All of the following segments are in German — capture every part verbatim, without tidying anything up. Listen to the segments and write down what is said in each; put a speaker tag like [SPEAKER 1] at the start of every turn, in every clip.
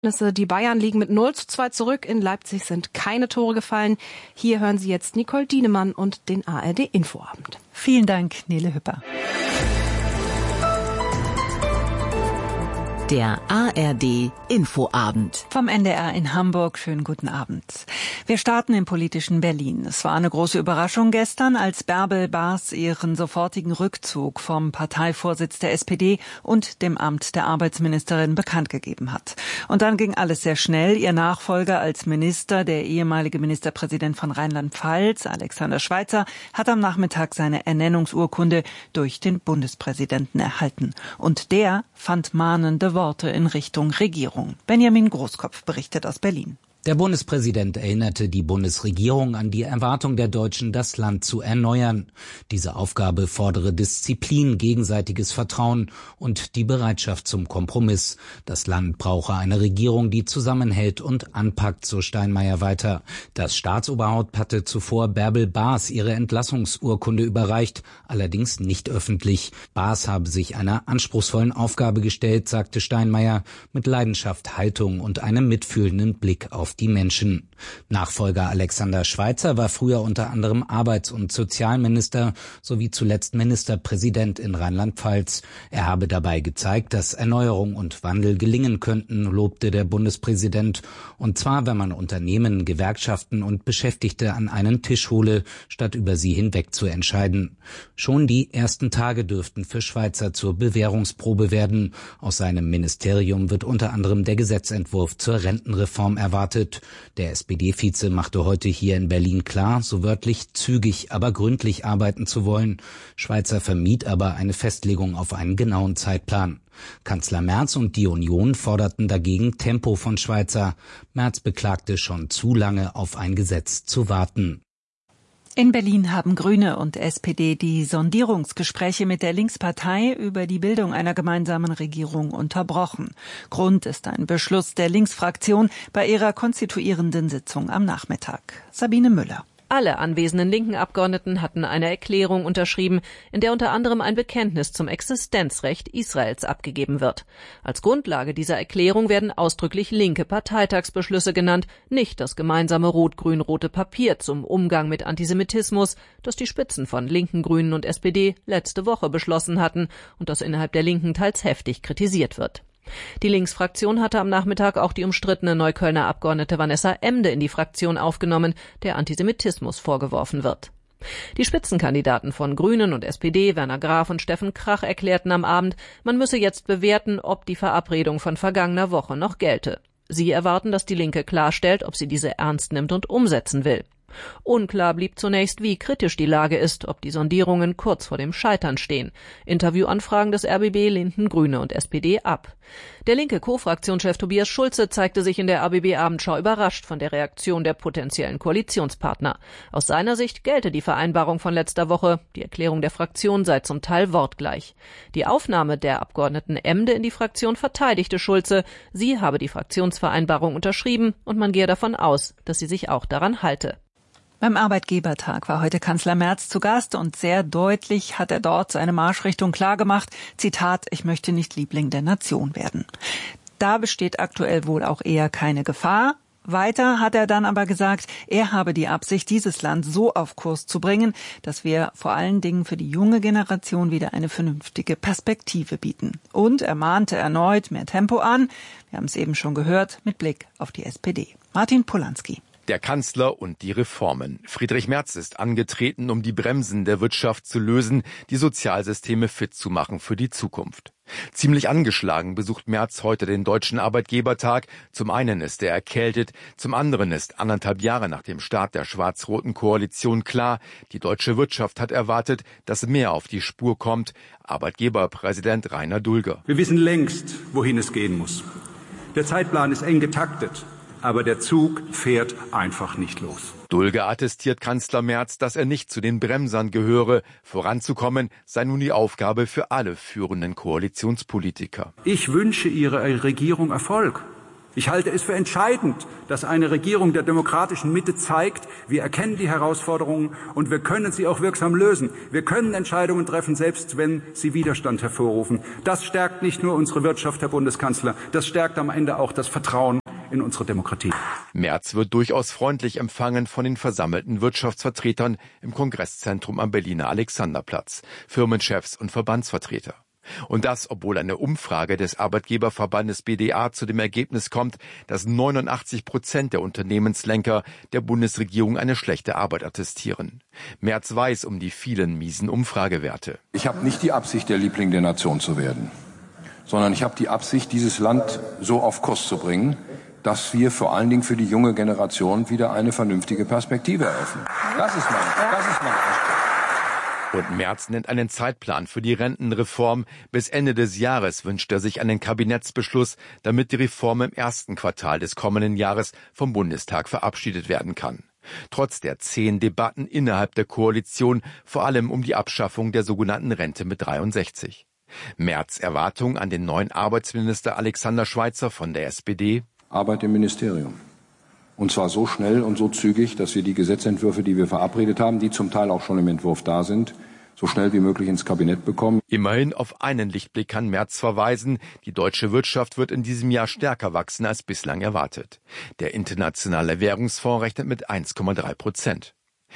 [SPEAKER 1] Die Bayern liegen mit null zu zwei zurück. In Leipzig sind keine Tore gefallen. Hier hören Sie jetzt Nicole Dienemann und den A R D-Infoabend.
[SPEAKER 2] Vielen Dank, Nele Hüpper.
[SPEAKER 3] Der A R D-Infoabend.
[SPEAKER 2] Vom N D R in Hamburg. Schönen guten Abend. Wir starten im politischen Berlin. Es war eine große Überraschung gestern, als Bärbel Baas ihren sofortigen Rückzug vom Parteivorsitz der S P D und dem Amt der Arbeitsministerin bekannt gegeben hat. Und dann ging alles sehr schnell. Ihr Nachfolger als Minister, der ehemalige Ministerpräsident von Rheinland-Pfalz, Alexander Schweitzer, hat am Nachmittag seine Ernennungsurkunde durch den Bundespräsidenten erhalten. Und der fand mahnende Worte in Richtung Regierung. Benjamin Großkopf berichtet aus Berlin.
[SPEAKER 4] Der Bundespräsident erinnerte die Bundesregierung an die Erwartung der Deutschen, das Land zu erneuern. Diese Aufgabe fordere Disziplin, gegenseitiges Vertrauen und die Bereitschaft zum Kompromiss. Das Land brauche eine Regierung, die zusammenhält und anpackt, so Steinmeier weiter. Das Staatsoberhaupt hatte zuvor Bärbel Baas ihre Entlassungsurkunde überreicht, allerdings nicht öffentlich. Baas habe sich einer anspruchsvollen Aufgabe gestellt, sagte Steinmeier, mit Leidenschaft, Haltung und einem mitfühlenden Blick auf die Menschen. Nachfolger Alexander Schweitzer war früher unter anderem Arbeits- und Sozialminister sowie zuletzt Ministerpräsident in Rheinland-Pfalz. Er habe dabei gezeigt, dass Erneuerung und Wandel gelingen könnten, lobte der Bundespräsident. Und zwar, wenn man Unternehmen, Gewerkschaften und Beschäftigte an einen Tisch hole, statt über sie hinweg zu entscheiden. Schon die ersten Tage dürften für Schweitzer zur Bewährungsprobe werden. Aus seinem Ministerium wird unter anderem der Gesetzentwurf zur Rentenreform erwartet. Der S P D-Vize machte heute hier in Berlin klar, so wörtlich zügig, aber gründlich arbeiten zu wollen. Schweitzer vermied aber eine Festlegung auf einen genauen Zeitplan. Kanzler Merz und die Union forderten dagegen Tempo von Schweitzer. Merz beklagte, schon zu lange auf ein Gesetz zu warten.
[SPEAKER 2] In Berlin haben Grüne und S P D die Sondierungsgespräche mit der Linkspartei über die Bildung einer gemeinsamen Regierung unterbrochen. Grund ist ein Beschluss der Linksfraktion bei ihrer konstituierenden Sitzung am Nachmittag. Sabine Müller.
[SPEAKER 5] Alle anwesenden linken Abgeordneten hatten eine Erklärung unterschrieben, in der unter anderem ein Bekenntnis zum Existenzrecht Israels abgegeben wird. Als Grundlage dieser Erklärung werden ausdrücklich linke Parteitagsbeschlüsse genannt, nicht das gemeinsame rot-grün-rote Papier zum Umgang mit Antisemitismus, das die Spitzen von Linken, Grünen und S P D letzte Woche beschlossen hatten und das innerhalb der Linken teils heftig kritisiert wird. Die Linksfraktion hatte am Nachmittag auch die umstrittene Neuköllner Abgeordnete Vanessa Emde in die Fraktion aufgenommen, der Antisemitismus vorgeworfen wird. Die Spitzenkandidaten von Grünen und S P D, Werner Graf und Steffen Krach, erklärten am Abend, man müsse jetzt bewerten, ob die Verabredung von vergangener Woche noch gelte. Sie erwarten, dass die Linke klarstellt, ob sie diese ernst nimmt und umsetzen will. Unklar blieb zunächst, wie kritisch die Lage ist, ob die Sondierungen kurz vor dem Scheitern stehen. Interviewanfragen des R B B lehnten Grüne und S P D ab. Der linke Co-Fraktionschef Tobias Schulze zeigte sich in der R B B-Abendschau überrascht von der Reaktion der potenziellen Koalitionspartner. Aus seiner Sicht gelte die Vereinbarung von letzter Woche, die Erklärung der Fraktion sei zum Teil wortgleich. Die Aufnahme der Abgeordneten Emde in die Fraktion verteidigte Schulze. Sie habe die Fraktionsvereinbarung unterschrieben und man gehe davon aus, dass sie sich auch daran halte.
[SPEAKER 2] Beim Arbeitgebertag war heute Kanzler Merz zu Gast und sehr deutlich hat er dort seine Marschrichtung klargemacht. Zitat, ich möchte nicht Liebling der Nation werden. Da besteht aktuell wohl auch eher keine Gefahr. Weiter hat er dann aber gesagt, er habe die Absicht, dieses Land so auf Kurs zu bringen, dass wir vor allen Dingen für die junge Generation wieder eine vernünftige Perspektive bieten. Und er mahnte erneut mehr Tempo an. Wir haben es eben schon gehört, mit Blick auf die S P D. Martin Polanski.
[SPEAKER 6] Der Kanzler und die Reformen. Friedrich Merz ist angetreten, um die Bremsen der Wirtschaft zu lösen, die Sozialsysteme fit zu machen für die Zukunft. Ziemlich angeschlagen besucht Merz heute den Deutschen Arbeitgebertag. Zum einen ist er erkältet, zum anderen ist anderthalb Jahre nach dem Start der schwarz-roten Koalition klar, die deutsche Wirtschaft hat erwartet, dass mehr auf die Spur kommt. Arbeitgeberpräsident Rainer Dulger.
[SPEAKER 7] Wir wissen längst, wohin es gehen muss. Der Zeitplan ist eng getaktet. Aber der Zug fährt einfach nicht los.
[SPEAKER 6] Dulger attestiert Kanzler Merz, dass er nicht zu den Bremsern gehöre. Voranzukommen sei nun die Aufgabe für alle führenden Koalitionspolitiker.
[SPEAKER 7] Ich wünsche Ihrer Regierung Erfolg. Ich halte es für entscheidend, dass eine Regierung der demokratischen Mitte zeigt, wir erkennen die Herausforderungen und wir können sie auch wirksam lösen. Wir können Entscheidungen treffen, selbst wenn sie Widerstand hervorrufen. Das stärkt nicht nur unsere Wirtschaft, Herr Bundeskanzler, das stärkt am Ende auch das Vertrauen in unsere Demokratie.
[SPEAKER 6] Merz wird durchaus freundlich empfangen von den versammelten Wirtschaftsvertretern im Kongresszentrum am Berliner Alexanderplatz, Firmenchefs und Verbandsvertreter. Und das, obwohl eine Umfrage des Arbeitgeberverbandes B D A zu dem Ergebnis kommt, dass neunundachtzig Prozent der Unternehmenslenker der Bundesregierung eine schlechte Arbeit attestieren. Merz weiß um die vielen miesen Umfragewerte.
[SPEAKER 8] Ich habe nicht die Absicht, der Liebling der Nation zu werden, sondern ich habe die Absicht, dieses Land so auf Kurs zu bringen, dass wir vor allen Dingen für die junge Generation wieder eine vernünftige Perspektive eröffnen. Das ist mein, das ist mein Anspruch.
[SPEAKER 6] Und Merz nennt einen Zeitplan für die Rentenreform. Bis Ende des Jahres wünscht er sich einen Kabinettsbeschluss, damit die Reform im ersten Quartal des kommenden Jahres vom Bundestag verabschiedet werden kann. Trotz der zähen Debatten innerhalb der Koalition, vor allem um die Abschaffung der sogenannten Rente mit dreiundsechzig. Merz' Erwartung an den neuen Arbeitsminister Alexander Schweitzer von der S P D:
[SPEAKER 8] Arbeit im Ministerium. Und zwar so schnell und so zügig, dass wir die Gesetzentwürfe, die wir verabredet haben, die zum Teil auch schon im Entwurf da sind, so schnell wie möglich ins Kabinett bekommen.
[SPEAKER 6] Immerhin auf einen Lichtblick kann Merz verweisen. Die deutsche Wirtschaft wird in diesem Jahr stärker wachsen als bislang erwartet. Der Internationale Währungsfonds rechnet mit eins Komma drei Prozent.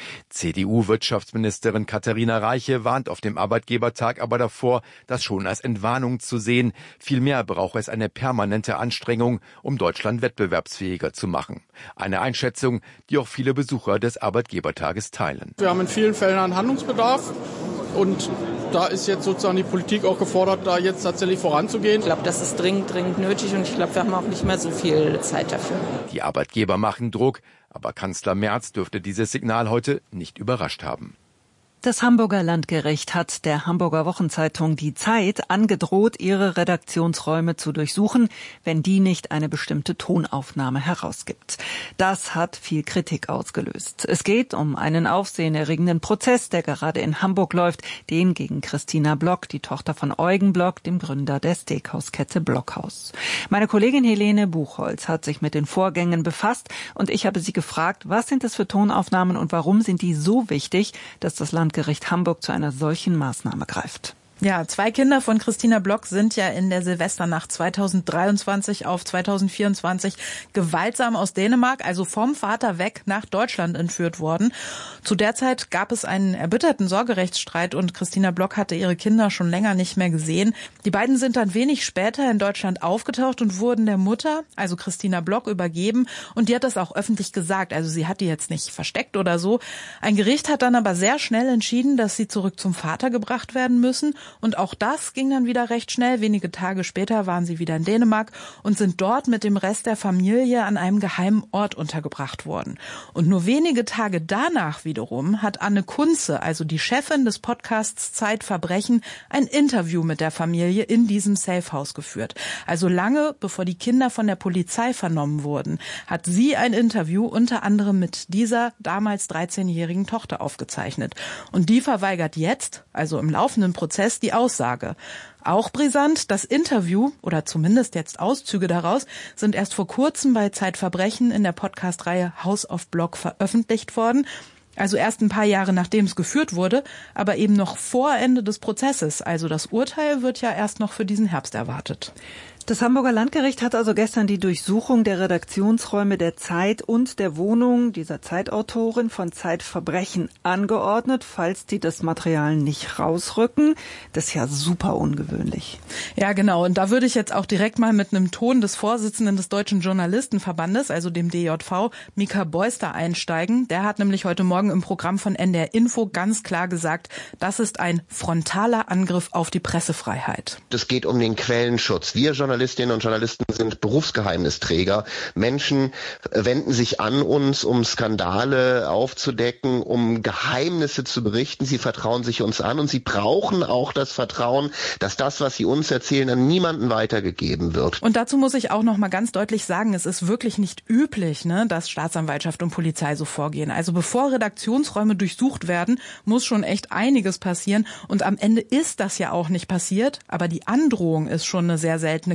[SPEAKER 6] C D U-Wirtschaftsministerin Katharina Reiche warnt auf dem Arbeitgebertag aber davor, das schon als Entwarnung zu sehen. Vielmehr brauche es eine permanente Anstrengung, um Deutschland wettbewerbsfähiger zu machen. Eine Einschätzung, die auch viele Besucher des Arbeitgebertages teilen.
[SPEAKER 9] Wir haben in vielen Fällen einen Handlungsbedarf und da ist jetzt sozusagen die Politik auch gefordert, da jetzt tatsächlich voranzugehen.
[SPEAKER 10] Ich glaube, das ist dringend, dringend nötig und ich glaube, wir haben auch nicht mehr so viel Zeit dafür.
[SPEAKER 6] Die Arbeitgeber machen Druck, aber Kanzler Merz dürfte dieses Signal heute nicht überrascht haben.
[SPEAKER 2] Das Hamburger Landgericht hat der Hamburger Wochenzeitung Die Zeit angedroht, ihre Redaktionsräume zu durchsuchen, wenn die nicht eine bestimmte Tonaufnahme herausgibt. Das hat viel Kritik ausgelöst. Es geht um einen aufsehenerregenden Prozess, der gerade in Hamburg läuft, den gegen Christina Block, die Tochter von Eugen Block, dem Gründer der Steakhauskette Blockhaus. Meine Kollegin Helene Buchholz hat sich mit den Vorgängen befasst und ich habe sie gefragt, was sind das für Tonaufnahmen und warum sind die so wichtig, dass das Landgericht Hamburg zu einer solchen Maßnahme greift.
[SPEAKER 11] Ja, zwei Kinder von Christina Block sind ja in der Silvesternacht zweitausenddreiundzwanzig auf zweitausendvierundzwanzig gewaltsam aus Dänemark, also vom Vater weg, nach Deutschland entführt worden. Zu der Zeit gab es einen erbitterten Sorgerechtsstreit und Christina Block hatte ihre Kinder schon länger nicht mehr gesehen. Die beiden sind dann wenig später in Deutschland aufgetaucht und wurden der Mutter, also Christina Block, übergeben. Und die hat das auch öffentlich gesagt. Also sie hat die jetzt nicht versteckt oder so. Ein Gericht hat dann aber sehr schnell entschieden, dass sie zurück zum Vater gebracht werden müssen. Und auch das ging dann wieder recht schnell. Wenige Tage später waren sie wieder in Dänemark und sind dort mit dem Rest der Familie an einem geheimen Ort untergebracht worden. Und nur wenige Tage danach wiederum hat Anne Kunze, also die Chefin des Podcasts Zeitverbrechen, ein Interview mit der Familie in diesem Safehouse geführt. Also lange bevor die Kinder von der Polizei vernommen wurden, hat sie ein Interview unter anderem mit dieser damals dreizehnjährigen Tochter aufgezeichnet. Und die verweigert jetzt, also im laufenden Prozess, die Aussage. Auch brisant, das Interview, oder zumindest jetzt Auszüge daraus, sind erst vor kurzem bei Zeitverbrechen in der Podcast-Reihe House of Block veröffentlicht worden. Also erst ein paar Jahre, nachdem es geführt wurde, aber eben noch vor Ende des Prozesses. Also das Urteil wird ja erst noch für diesen Herbst erwartet.
[SPEAKER 2] Das Hamburger Landgericht hat also gestern die Durchsuchung der Redaktionsräume der Zeit und der Wohnung dieser Zeitautorin von Zeitverbrechen angeordnet, falls die das Material nicht rausrücken. Das ist ja super ungewöhnlich.
[SPEAKER 11] Ja, genau. Und da würde ich jetzt auch direkt mal mit einem Ton des Vorsitzenden des Deutschen Journalistenverbandes, also dem D J V, Mika Beuster, einsteigen. Der hat nämlich heute Morgen im Programm von N D R Info ganz klar gesagt, das ist ein frontaler Angriff auf die Pressefreiheit.
[SPEAKER 12] Es geht um den Quellenschutz. Wir Journalisten Journalistinnen und Journalisten sind Berufsgeheimnisträger. Menschen wenden sich an uns, um Skandale aufzudecken, um Geheimnisse zu berichten. Sie vertrauen sich uns an und sie brauchen auch das Vertrauen, dass das, was sie uns erzählen, an niemanden weitergegeben wird.
[SPEAKER 11] Und dazu muss ich auch noch mal ganz deutlich sagen, es ist wirklich nicht üblich, ne, dass Staatsanwaltschaft und Polizei so vorgehen. Also bevor Redaktionsräume durchsucht werden, muss schon echt einiges passieren. Und am Ende ist das ja auch nicht passiert. Aber die Androhung ist schon eine sehr seltene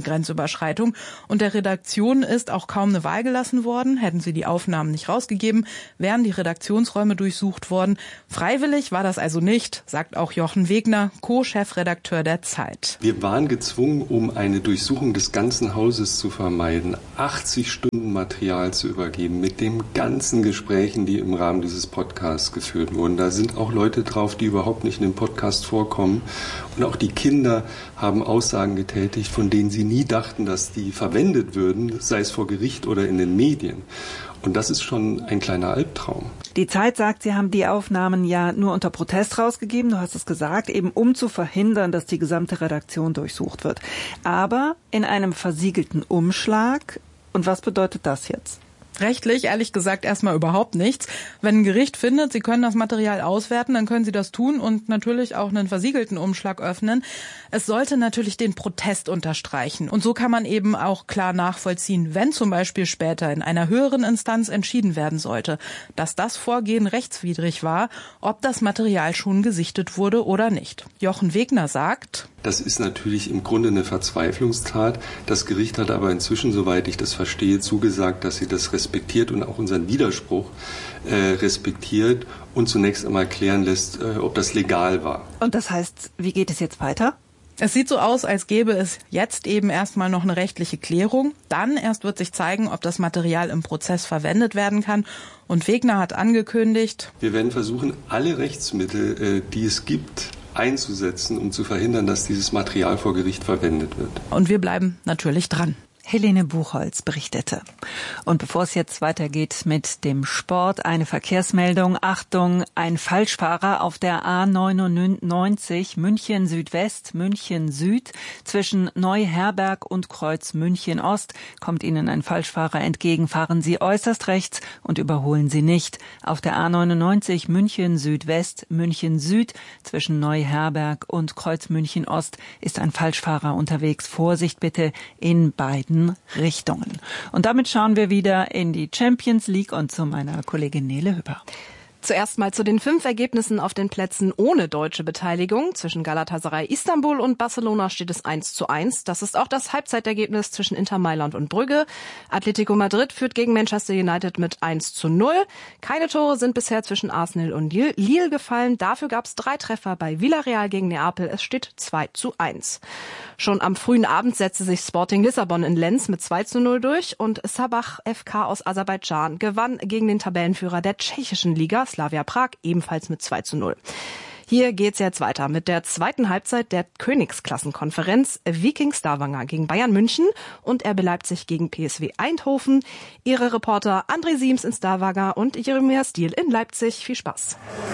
[SPEAKER 11] Grenzüberschreitung. Und der Redaktion ist auch kaum eine Wahl gelassen worden. Hätten sie die Aufnahmen nicht rausgegeben, wären die Redaktionsräume durchsucht worden. Freiwillig war das also nicht, sagt auch Jochen Wegner, Co-Chefredakteur der Zeit.
[SPEAKER 13] Wir waren gezwungen, um eine Durchsuchung des ganzen Hauses zu vermeiden, achtzig Stunden Material zu übergeben mit den ganzen Gesprächen, die im Rahmen dieses Podcasts geführt wurden. Da sind auch Leute drauf, die überhaupt nicht in dem Podcast vorkommen. Und auch die Kinder haben Aussagen getätigt, von denen sie nie dachten, dass die verwendet würden, sei es vor Gericht oder in den Medien. Und das ist schon ein kleiner Albtraum.
[SPEAKER 2] Die Zeit sagt, Sie haben die Aufnahmen ja nur unter Protest rausgegeben, du hast es gesagt, eben um zu verhindern, dass die gesamte Redaktion durchsucht wird. Aber in einem versiegelten Umschlag. Und was bedeutet das jetzt?
[SPEAKER 11] Rechtlich, ehrlich gesagt, erstmal überhaupt nichts. Wenn ein Gericht findet, Sie können das Material auswerten, dann können Sie das tun und natürlich auch einen versiegelten Umschlag öffnen. Es sollte natürlich den Protest unterstreichen. Und so kann man eben auch klar nachvollziehen, wenn zum Beispiel später in einer höheren Instanz entschieden werden sollte, dass das Vorgehen rechtswidrig war, ob das Material schon gesichtet wurde oder nicht. Jochen Wegner sagt:
[SPEAKER 13] Das ist natürlich im Grunde eine Verzweiflungstat. Das Gericht hat aber inzwischen, soweit ich das verstehe, zugesagt, dass sie das respektiert und auch unseren Widerspruch äh, respektiert und zunächst einmal klären lässt, äh, ob das legal war.
[SPEAKER 2] Und das heißt, wie geht es jetzt weiter?
[SPEAKER 11] Es sieht so aus, als gäbe es jetzt eben erstmal noch eine rechtliche Klärung. Dann erst wird sich zeigen, ob das Material im Prozess verwendet werden kann. Und Wegner hat angekündigt:
[SPEAKER 13] Wir werden versuchen, alle Rechtsmittel, äh, die es gibt, einzusetzen, um zu verhindern, dass dieses Material vor Gericht verwendet wird.
[SPEAKER 11] Und wir bleiben natürlich dran.
[SPEAKER 2] Helene Buchholz berichtete. Und bevor es jetzt weitergeht mit dem Sport, eine Verkehrsmeldung. Achtung, ein Falschfahrer auf der A neunundneunzig München Südwest, München Süd zwischen Neuherberg und Kreuz München Ost. Kommt Ihnen ein Falschfahrer entgegen, fahren Sie äußerst rechts und überholen Sie nicht. Auf der A neunundneunzig München Südwest, München Süd zwischen Neuherberg und Kreuz München Ost ist ein Falschfahrer unterwegs. Vorsicht bitte in beiden Richtungen. Und damit schauen wir wieder in die Champions League und zu meiner Kollegin Nele Hüpper.
[SPEAKER 1] Zuerst mal zu den fünf Ergebnissen auf den Plätzen ohne deutsche Beteiligung. Zwischen Galatasaray Istanbul und Barcelona steht es eins zu eins. Das ist auch das Halbzeitergebnis zwischen Inter Mailand und Brügge. Atletico Madrid führt gegen Manchester United mit eins zu null. Keine Tore sind bisher zwischen Arsenal und Lille gefallen. Dafür gab es drei Treffer bei Villarreal gegen Neapel. Es steht zwei zu eins. Schon am frühen Abend setzte sich Sporting Lissabon in Lens mit zwei zu null durch und Sabah F K aus Aserbaidschan gewann gegen den Tabellenführer der tschechischen Liga, Slavia Prag, ebenfalls mit zwei zu null. Hier geht's jetzt weiter mit der zweiten Halbzeit der Königsklassenkonferenz. Viking Stavanger gegen Bayern München und R B Leipzig gegen P S V Eindhoven. Ihre Reporter André Siems in Stavanger und Jeremia Stiel in Leipzig. Viel Spaß.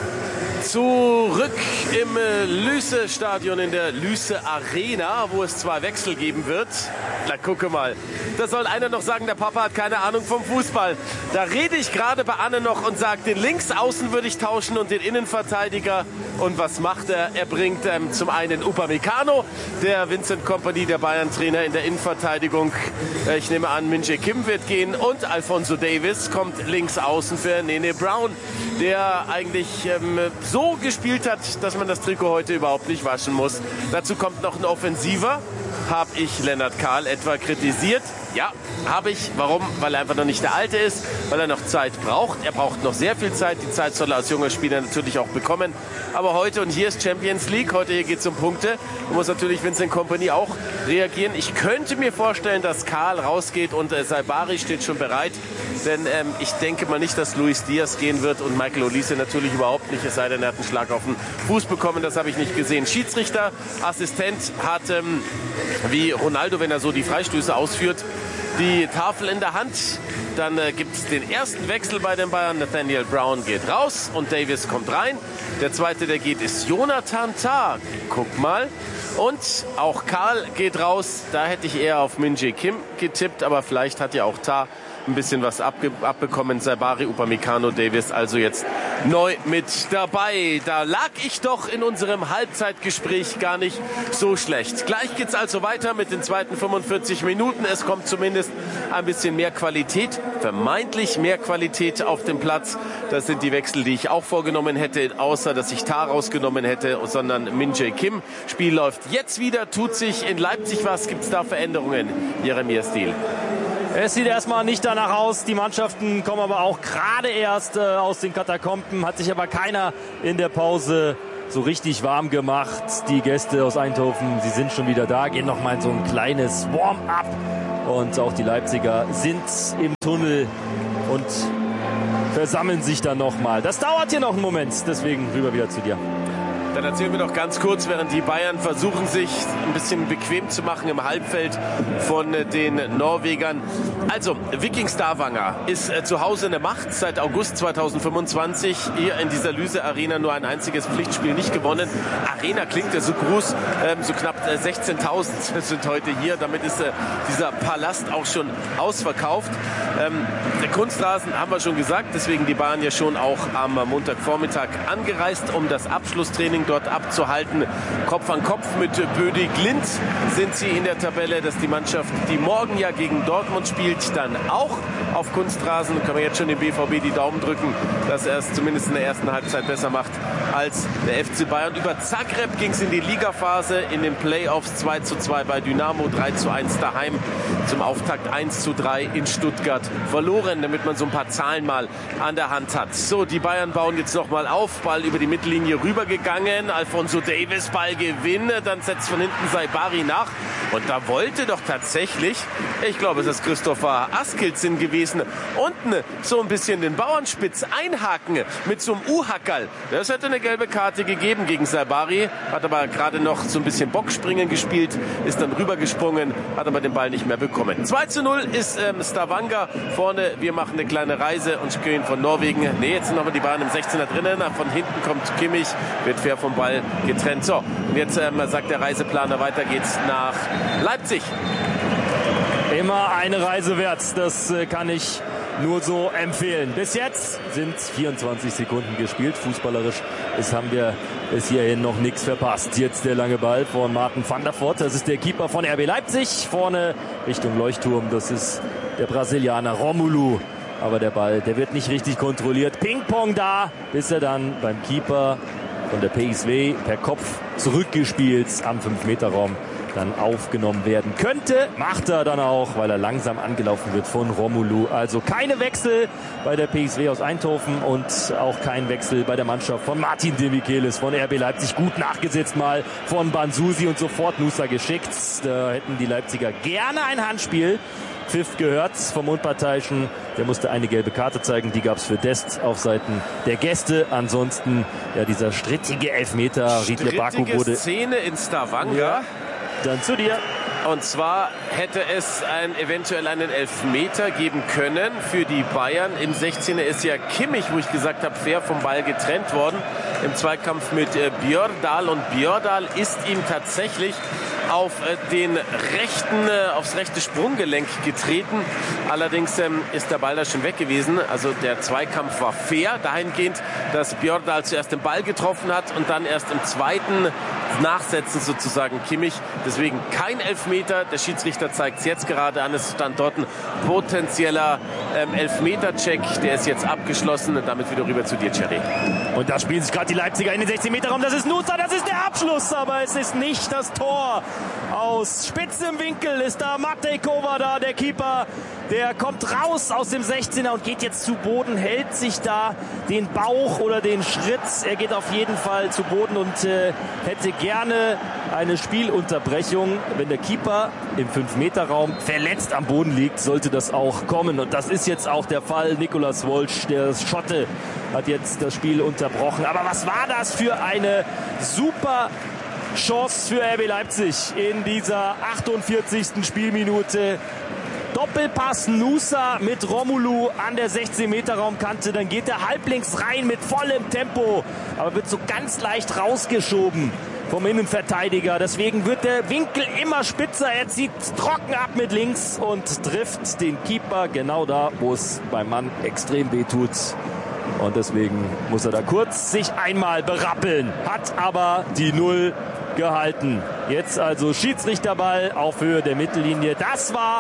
[SPEAKER 14] Zurück im Lyse-Stadion in der Lyse-Arena, wo es zwei Wechsel geben wird. Na, gucke mal. Da soll einer noch sagen, der Papa hat keine Ahnung vom Fußball. Da rede ich gerade bei Anne noch und sage, den Linksaußen würde ich tauschen und den Innenverteidiger. Und was macht er? Er bringt ähm, zum einen Upamecano, der Vincent Kompany, der Bayern-Trainer in der Innenverteidigung. Äh, ich nehme an, Min-Jae Kim wird gehen und Alphonso Davies kommt links außen für Nene Brown, der eigentlich ähm, so gespielt hat, dass man das Trikot heute überhaupt nicht waschen muss. Dazu kommt noch ein Offensiver. Habe ich Lennart Kahl etwa kritisiert? Ja, habe ich. Warum? Weil er einfach noch nicht der Alte ist, weil er noch Zeit braucht. Er braucht noch sehr viel Zeit. Die Zeit soll er als junger Spieler natürlich auch bekommen. Aber heute, und hier ist Champions League, heute hier geht es um Punkte, da muss natürlich Vincent Kompany auch reagieren. Ich könnte mir vorstellen, dass Kahl rausgeht und äh, Saibari steht schon bereit. Denn ähm, ich denke mal nicht, dass Luis Diaz gehen wird und Michael Olise natürlich überhaupt nicht, es sei denn, er hat einen Schlag auf den Fuß bekommen. Das habe ich nicht gesehen. Schiedsrichter, Assistent hat, ähm, wie Ronaldo, wenn er so die Freistöße ausführt, die Tafel in der Hand. Dann äh, gibt es den ersten Wechsel bei den Bayern. Nathaniel Brown geht raus und Davies kommt rein. Der zweite, der geht, ist Jonathan Tah. Guck mal. Und auch Karl geht raus. Da hätte ich eher auf Min-Jae Kim getippt, aber vielleicht hat ja auch Tah ein bisschen was abge- abbekommen. Saibari, Upamecano, Davies also jetzt neu mit dabei. Da lag ich doch in unserem Halbzeitgespräch gar nicht so schlecht. Gleich geht's also weiter mit den zweiten fünfundvierzig Minuten. Es kommt zumindest ein bisschen mehr Qualität, vermeintlich mehr Qualität auf dem Platz. Das sind die Wechsel, die ich auch vorgenommen hätte, außer dass ich Tah rausgenommen hätte, sondern Min Jae Kim. Spiel läuft jetzt wieder, tut sich in Leipzig was, gibt's da Veränderungen? Jeremias Deal.
[SPEAKER 15] Es sieht erstmal nicht danach aus. Die Mannschaften kommen aber auch gerade erst äh, aus den Katakomben. Hat sich aber keiner in der Pause so richtig warm gemacht. Die Gäste aus Eindhoven, sie sind schon wieder da, gehen noch mal in so ein kleines Warm-up. Und auch die Leipziger sind im Tunnel und versammeln sich dann noch mal. Das dauert hier noch einen Moment, deswegen rüber wieder zu dir.
[SPEAKER 14] Dann erzählen wir noch ganz kurz, während die Bayern versuchen, sich ein bisschen bequem zu machen im Halbfeld von den Norwegern. Also, Viking Stavanger ist äh, zu Hause eine Macht seit August zweitausendfünfundzwanzig. Hier in dieser Lyse Arena nur ein einziges Pflichtspiel nicht gewonnen. Arena klingt ja so groß, ähm, so knapp äh, sechzehntausend sind heute hier. Damit ist äh, dieser Palast auch schon ausverkauft. Ähm, der Kunstrasen haben wir schon gesagt, deswegen die Bayern ja schon auch am Montagvormittag angereist, um das Abschlusstraining dort abzuhalten. Kopf an Kopf mit Böde Glimt sind sie in der Tabelle, dass die Mannschaft, die morgen ja gegen Dortmund spielt, dann auch auf Kunstrasen. Können wir jetzt schon dem B V B die Daumen drücken, dass er es zumindest in der ersten Halbzeit besser macht als der F C Bayern. Über Zagreb ging es in die Ligaphase, in den Playoffs zwei zu zwei bei Dynamo, drei zu eins daheim. Zum Auftakt eins zu drei in Stuttgart verloren, damit man so ein paar Zahlen mal an der Hand hat. So, die Bayern bauen jetzt nochmal auf, Ball über die Mittellinie rübergegangen. Alphonso Davies, Ballgewinn, dann setzt von hinten Saibari nach. Und da wollte doch tatsächlich, ich glaube, es ist Christopher Askildsen gewesen, unten so ein bisschen den Bauernspitz einhaken mit so einem U-Hackerl. Das hätte eine gelbe Karte gegeben gegen Saibari, hat aber gerade noch so ein bisschen Boxspringen gespielt, ist dann rübergesprungen, hat aber den Ball nicht mehr bekommen. zwei zu null ist ähm, Stavanger vorne. Wir machen eine kleine Reise und gehen von Norwegen. Nee, jetzt sind noch mal die Bahn im sechzehner drinnen. Von hinten kommt Kimmich, wird fair vom Ball getrennt. So, und jetzt ähm, sagt der Reiseplaner, weiter geht's nach Leipzig.
[SPEAKER 15] Immer eine Reise wert, das äh, kann ich nur so empfehlen. Bis jetzt sind vierundzwanzig Sekunden gespielt. Fußballerisch ist, haben wir bis hierhin noch nichts verpasst. Jetzt der lange Ball von Martin van der Voort. Das ist der Keeper von R B Leipzig. Vorne Richtung Leuchtturm. Das ist der Brasilianer Romelu. Aber der Ball, der wird nicht richtig kontrolliert. Ping-Pong da, bis er dann beim Keeper von der P S V per Kopf zurückgespielt am fünf Meter Raum dann aufgenommen werden könnte. Macht er dann auch, weil er langsam angelaufen wird von Romelu. Also keine Wechsel bei der P S V aus Eindhoven und auch kein Wechsel bei der Mannschaft von Martin de Michelis von R B Leipzig. Gut nachgesetzt mal von Banzusi und sofort Nusa geschickt. Da hätten die Leipziger gerne ein Handspiel. Pfiff gehört vom Unparteiischen. Der musste eine gelbe Karte zeigen. Die gab es für Dest auf Seiten der Gäste. Ansonsten ja dieser strittige Elfmeter. Riedle Baku wurde
[SPEAKER 14] Szene in Stavanger.
[SPEAKER 15] Ja. Dann zu dir.
[SPEAKER 14] Und zwar hätte es ein, eventuell einen Elfmeter geben können für die Bayern. Im sechzehner ist ja Kimmich, wo ich gesagt habe, fair vom Ball getrennt worden. Im Zweikampf mit äh, Björndal. Und Björndal ist ihm tatsächlich auf äh, den rechten, äh, aufs rechte Sprunggelenk getreten. Allerdings ähm, ist der Ball da schon weg gewesen. Also der Zweikampf war fair, dahingehend, dass Björndal zuerst den Ball getroffen hat und dann erst im zweiten Nachsetzen sozusagen Kimmich. Deswegen kein Elfmeter. Der Schiedsrichter zeigt es jetzt gerade an. Es stand dort ein potenzieller ähm, Elfmeter-Check. Der ist jetzt abgeschlossen. Und damit wieder rüber zu dir, Thierry.
[SPEAKER 15] Und da spielen sich gerade die Leipziger in den sechzehn Meter Raum. Das ist Nusa, das ist der Abschluss. Aber es ist nicht das Tor. Aus spitzem Winkel ist da Matej Kova da, der Keeper. Der kommt raus aus dem sechzehner und geht jetzt zu Boden, hält sich da den Bauch oder den Schritt. Er geht auf jeden Fall zu Boden und äh, hätte gerne eine Spielunterbrechung. Wenn der Keeper im fünf Meter Raum verletzt am Boden liegt, sollte das auch kommen. Und das ist jetzt auch der Fall. Nicolas Wolsch, der Schotte, hat jetzt das Spiel unterbrochen. Aber was war das für eine super Chance für R B Leipzig in dieser achtundvierzigsten Spielminute. Doppelpass Nusa mit Romelu an der sechzehn Meter Raumkante. Dann geht er halblinks rein mit vollem Tempo. Aber wird so ganz leicht rausgeschoben vom Innenverteidiger. Deswegen wird der Winkel immer spitzer. Er zieht trocken ab mit links und trifft den Keeper genau da, wo es beim Mann extrem weh tut. Und deswegen muss er da kurz sich einmal berappeln. Hat aber die Null gehalten. Jetzt also Schiedsrichterball auf Höhe der Mittellinie. Das war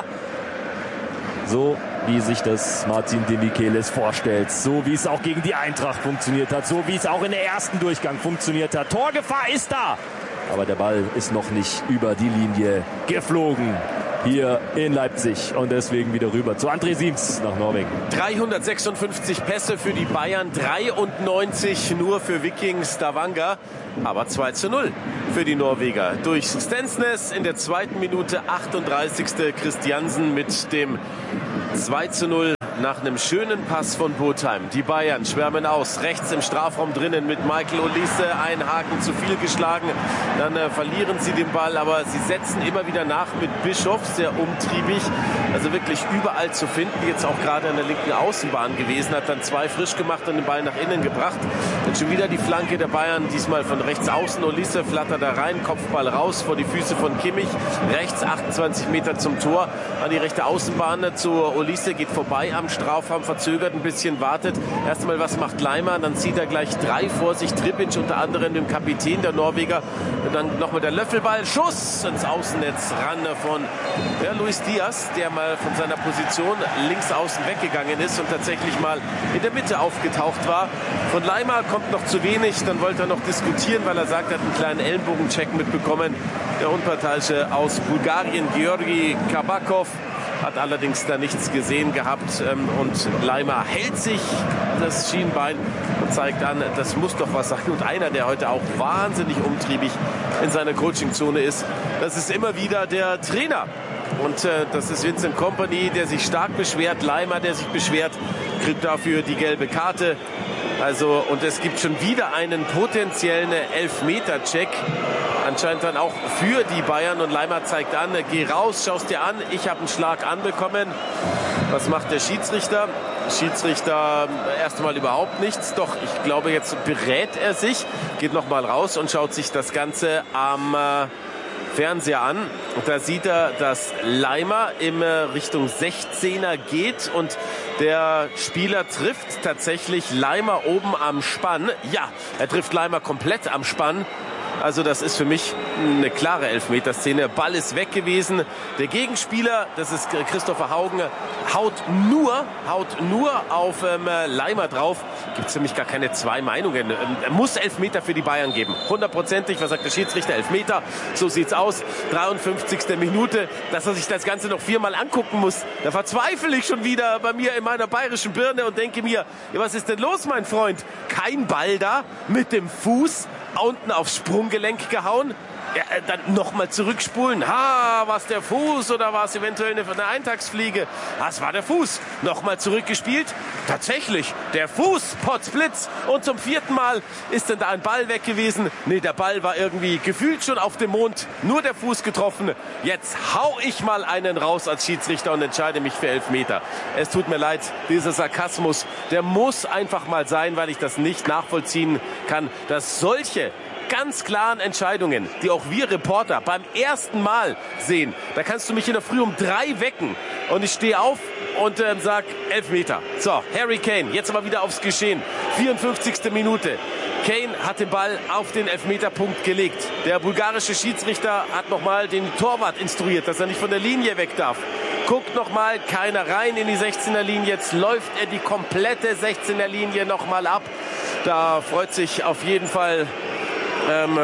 [SPEAKER 15] so, wie sich das Martin de Michelis vorstellt. So wie es auch gegen die Eintracht funktioniert hat. So wie es auch in der ersten Durchgang funktioniert hat. Torgefahr ist da. Aber der Ball ist noch nicht über die Linie geflogen. Hier in Leipzig und deswegen wieder rüber zu André Siems nach Norwegen.
[SPEAKER 14] dreihundertsechsundfünfzig Pässe für die Bayern, dreiundneunzig nur für Viking Stavanger, aber zwei zu null für die Norweger. Durch Stensnes in der zweiten Minute, achtunddreißigste Christiansen mit dem zwei zu null nach einem schönen Pass von Botheim. Die Bayern schwärmen aus, rechts im Strafraum drinnen mit Michael Olise, ein Haken zu viel geschlagen, dann äh, verlieren sie den Ball, aber sie setzen immer wieder nach mit Bischof, sehr umtriebig, also wirklich überall zu finden, jetzt auch gerade an der linken Außenbahn gewesen, hat dann zwei frisch gemacht und den Ball nach innen gebracht. Dann schon wieder die Flanke der Bayern, diesmal von rechts außen, Olise flattert da rein, Kopfball raus vor die Füße von Kimmich, rechts achtundzwanzig Meter zum Tor, an die rechte Außenbahn zu Olise, geht vorbei am Strafraum, verzögert ein bisschen, wartet. Erstmal, was macht Leimer? Dann zieht er gleich drei vor sich. Trippic unter anderem, dem Kapitän der Norweger. Und dann nochmal der Löffelball. Schuss ins Außennetz ran von ja, Luis Diaz, der mal von seiner Position links außen weggegangen ist und tatsächlich mal in der Mitte aufgetaucht war. Von Leimer kommt noch zu wenig. Dann wollte er noch diskutieren, weil er sagt, er hat einen kleinen Ellenbogencheck mitbekommen. Der Unparteiische aus Bulgarien, Georgi Kabakov, hat allerdings da nichts gesehen gehabt und Leimer hält sich das Schienbein und zeigt an, das muss doch was sein. Und einer, der heute auch wahnsinnig umtriebig in seiner Coachingzone ist, das ist immer wieder der Trainer. Und äh, das ist Vincent Kompany, der sich stark beschwert. Leimer, der sich beschwert, kriegt dafür die gelbe Karte. Also, und es gibt schon wieder einen potenziellen Elfmeter-Check. Anscheinend dann auch für die Bayern. Und Leimer zeigt an, geh raus, schaust dir an. Ich habe einen Schlag anbekommen. Was macht der Schiedsrichter? Schiedsrichter erstmal überhaupt nichts. Doch, ich glaube, jetzt berät er sich, geht nochmal raus und schaut sich das Ganze am äh, Fernseher an. Und da sieht er, dass Leimer in Richtung sechzehner geht und der Spieler trifft tatsächlich Leimer oben am Spann. Ja, er trifft Leimer komplett am Spann. Also das ist für mich eine klare Elfmeterszene. Ball ist weg gewesen. Der Gegenspieler, das ist Christopher Haugen, haut nur, haut nur auf ähm, Leimer drauf. Gibt es für mich gar keine zwei Meinungen. Er muss Elfmeter für die Bayern geben. Hundertprozentig. Was sagt der Schiedsrichter? Elfmeter. So sieht's aus. dreiundfünfzigste Minute. Dass er sich das Ganze noch viermal angucken muss. Da verzweifle ich schon wieder bei mir in meiner bayerischen Birne und denke mir, ja, was ist denn los, mein Freund? Kein Ball da mit dem Fuß unten aufs Sprunggelenk gehauen. Ja, dann nochmal zurückspulen. Ha, war es der Fuß oder war es eventuell eine, eine Eintagsfliege? Ah, es war der Fuß. Nochmal zurückgespielt. Tatsächlich, der Fuß, Potzblitz. Und zum vierten Mal ist dann da ein Ball weg gewesen. Nee, der Ball war irgendwie gefühlt schon auf dem Mond. Nur der Fuß getroffen. Jetzt hau ich mal einen raus als Schiedsrichter und entscheide mich für Elfmeter. Es tut mir leid, dieser Sarkasmus, der muss einfach mal sein, weil ich das nicht nachvollziehen kann, dass solche ganz klaren Entscheidungen, die auch wir Reporter beim ersten Mal sehen. Da kannst du mich in der Früh um drei wecken und ich stehe auf und ähm, sag Elfmeter. So, Harry Kane, jetzt aber wieder aufs Geschehen. vierundfünfzigste Minute. Kane hat den Ball auf den Elfmeterpunkt gelegt. Der bulgarische Schiedsrichter hat nochmal den Torwart instruiert, dass er nicht von der Linie weg darf. Guckt nochmal, keiner rein in die sechzehner Linie. Jetzt läuft er die komplette sechzehner Linie nochmal ab. Da freut sich auf jeden Fall Ähm,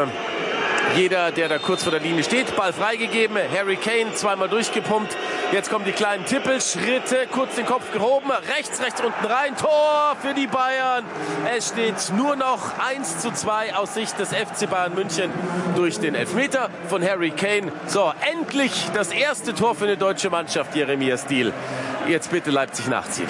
[SPEAKER 14] jeder, der da kurz vor der Linie steht. Ball freigegeben, Harry Kane zweimal durchgepumpt. Jetzt kommen die kleinen Tippelschritte, kurz den Kopf gehoben, rechts, rechts unten rein, Tor für die Bayern. Es steht nur noch eins zu zwei aus Sicht des F C Bayern München durch den Elfmeter von Harry Kane. So, endlich das erste Tor für eine deutsche Mannschaft, Jeremia Stiel. Jetzt bitte Leipzig nachziehen.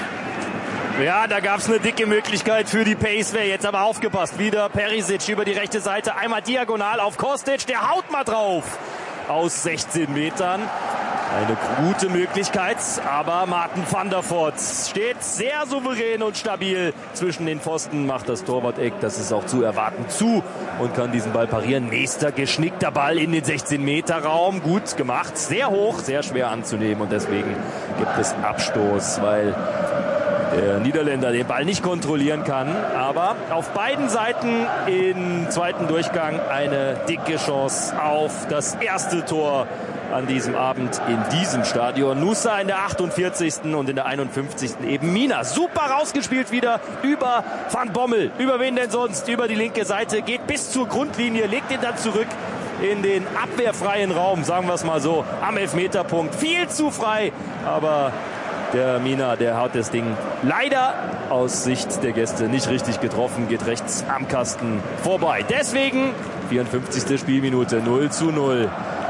[SPEAKER 15] Ja, da gab es eine dicke Möglichkeit für die Pacewear. Jetzt aber aufgepasst. Wieder Perisic über die rechte Seite. Einmal diagonal auf Kostic. Der haut mal drauf. Aus sechzehn Metern. Eine gute Möglichkeit. Aber Martin van der Voort steht sehr souverän und stabil zwischen den Pfosten. Macht das Torwart-Eck. Das ist auch zu erwarten zu. Und kann diesen Ball parieren. Nächster geschnickter Ball in den sechzehn Meter Raum. Gut gemacht. Sehr hoch. Sehr schwer anzunehmen. Und deswegen gibt es Abstoß. Weil der Niederländer den Ball nicht kontrollieren kann. Aber auf beiden Seiten im zweiten Durchgang eine dicke Chance auf das erste Tor an diesem Abend in diesem Stadion. Nusa in der achtundvierzigsten und in der einundfünfzigsten eben Mina. Super rausgespielt wieder über Van Bommel. Über wen denn sonst? Über die linke Seite. Geht bis zur Grundlinie, legt ihn dann zurück in den abwehrfreien Raum, sagen wir es mal so, am Elfmeterpunkt. Viel zu frei, aber der Mina, der haut das Ding leider aus Sicht der Gäste nicht richtig getroffen, geht rechts am Kasten vorbei. Deswegen vierundfünfzigste Spielminute, null zu null.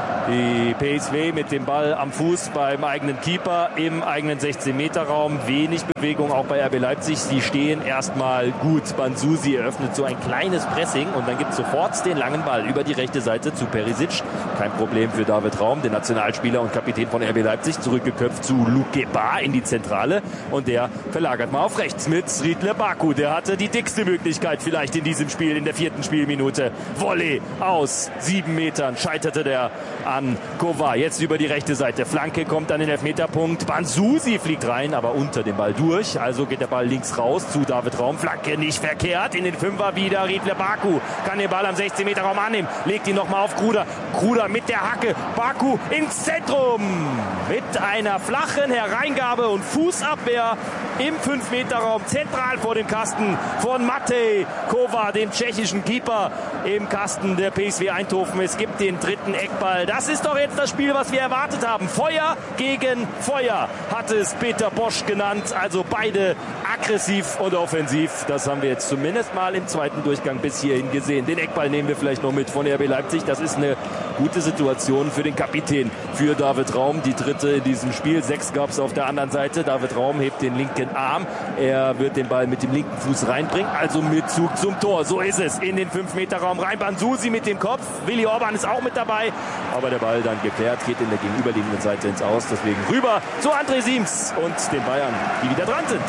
[SPEAKER 15] Die P S V mit dem Ball am Fuß beim eigenen Keeper im eigenen sechzehn-Meter-Raum. Wenig Bewegung auch bei R B Leipzig. Sie stehen erstmal gut. Banzusi eröffnet so ein kleines Pressing und dann gibt es sofort den langen Ball über die rechte Seite zu Perisic. Kein Problem für David Raum, den Nationalspieler und Kapitän von R B Leipzig. Zurückgeköpft zu Lukeba in die Zentrale und der verlagert mal auf rechts mit Riedle Baku. Der hatte die dickste Möglichkeit vielleicht in diesem Spiel, in der vierten Spielminute. Volley aus sieben Metern scheiterte der an Kova. Jetzt über die rechte Seite. Flanke kommt an den Elfmeterpunkt. Banzusi fliegt rein, aber unter dem Ball durch. Also geht der Ball links raus zu David Raum. Flanke nicht verkehrt. In den Fünfer wieder Riedle Baku. Kann den Ball am sechzehn-Meter-Raum annehmen. Legt ihn nochmal auf Kruder. Kruder mit der Hacke. Baku ins Zentrum. Mit einer flachen Hereingabe und Fußabwehr im fünf-Meter-Raum. Zentral vor dem Kasten von Matej Kova, dem tschechischen Keeper im Kasten der P S V Eindhoven. Es gibt den dritten Eckball. Das ist doch jetzt das Spiel, was wir erwartet haben. Feuer gegen Feuer hat es Peter Bosch genannt. Also beide aggressiv und offensiv. Das haben wir jetzt zumindest mal im zweiten Durchgang bis hierhin gesehen. Den Eckball nehmen wir vielleicht noch mit von R B Leipzig. Das ist eine gute Situation für den Kapitän, für David Raum. Die dritte in diesem Spiel. Sechs gab es auf der anderen Seite. David Raum hebt den linken Arm. Er wird den Ball mit dem linken Fuß reinbringen. Also mit Zug zum Tor. So ist es. In den fünf-Meter-Raum rein. Banzusi mit dem Kopf. Willi Orban ist auch mit dabei. Aber der Ball dann geklärt, geht in der gegenüberliegenden Seite ins Aus. Deswegen rüber zu André Siems und den Bayern, die wieder dran sind.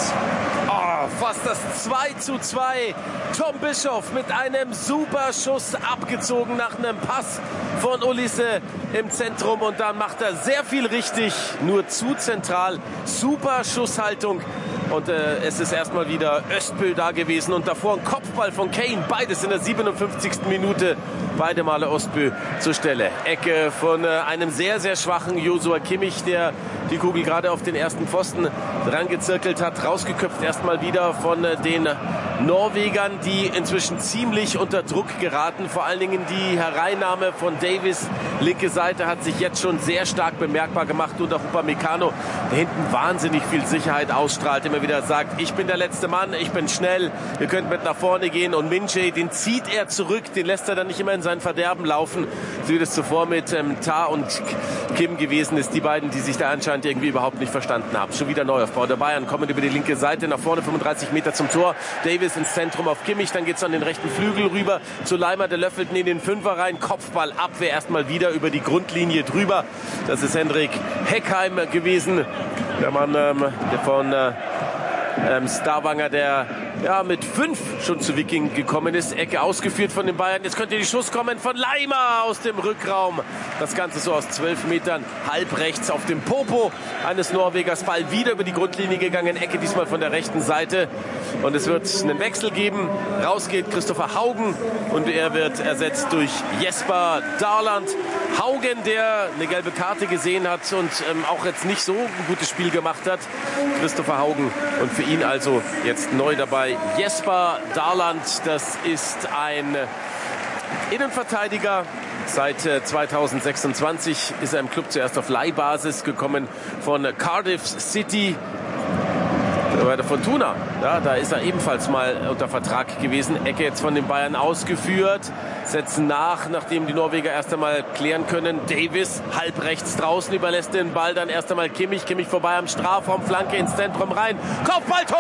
[SPEAKER 14] Oh, fast das zwei zu zwei. Tom Bischoff mit einem super Schuss abgezogen nach einem Pass von Olise im Zentrum. Und dann macht er sehr viel richtig, nur zu zentral. Super Schusshaltung. Und äh, es ist erstmal wieder Öztbö da gewesen und davor ein Kopfball von Kane. Beides in der siebenundfünfzigsten Minute. Beide Male Öztbö zur Stelle. Ecke von äh, einem sehr, sehr schwachen Joshua Kimmich, der die Kugel gerade auf den ersten Pfosten rangezirkelt hat. Rausgeköpft erstmal wieder von äh, den Norwegern, die inzwischen ziemlich unter Druck geraten. Vor allen Dingen die Hereinnahme von Davis. Linke Seite hat sich jetzt schon sehr stark bemerkbar gemacht. Und auch Upamecano, der hinten wahnsinnig viel Sicherheit ausstrahlt. Immer wieder sagt, ich bin der letzte Mann, ich bin schnell, ihr könnt mit nach vorne gehen. Und Minche, den zieht er zurück, den lässt er dann nicht immer in sein Verderben laufen, so wie das zuvor mit ähm, Tah und Kim gewesen ist. Die beiden, die sich da anscheinend irgendwie überhaupt nicht verstanden haben. Schon wieder Neuaufbau der Bayern, kommen über die linke Seite nach vorne, fünfunddreißig Meter zum Tor. Davis ins Zentrum auf Kimmich, dann geht's an den rechten Flügel rüber zu Leimer, der löffelt in den Fünfer rein. Kopfballabwehr erstmal wieder über die Grundlinie drüber. Das ist Hendrik Heckheim gewesen, der Mann ähm, der von äh, ähm, Stavanger, der ja mit fünf schon zu Wiking gekommen ist. Ecke ausgeführt von den Bayern. Jetzt könnte die Schuss kommen von Leimer aus dem Rückraum. Das Ganze so aus zwölf Metern, halb rechts auf dem Popo eines Norwegers. Ball wieder über die Grundlinie gegangen. Ecke diesmal von der rechten Seite. Und es wird einen Wechsel geben. Raus geht Christopher Haugen und er wird ersetzt durch Jesper Darland. Haugen, der eine gelbe Karte gesehen hat und ähm, auch jetzt nicht so ein gutes Spiel gemacht hat. Christopher Haugen und für ihn also jetzt neu dabei Jesper Darland. Das ist ein Innenverteidiger. Seit äh, zweitausendsechsundzwanzig ist er im Club zuerst auf Leihbasis gekommen von Cardiff City. Bei der Fortuna, ja, da ist er ebenfalls mal unter Vertrag gewesen. Ecke jetzt von den Bayern ausgeführt. Setzen nach, nachdem die Norweger erst einmal klären können. Davis halb rechts draußen, überlässt den Ball dann erst einmal Kimmich. Kimmich vorbei am Strafraum, Flanke ins Zentrum rein. Kopfballtor!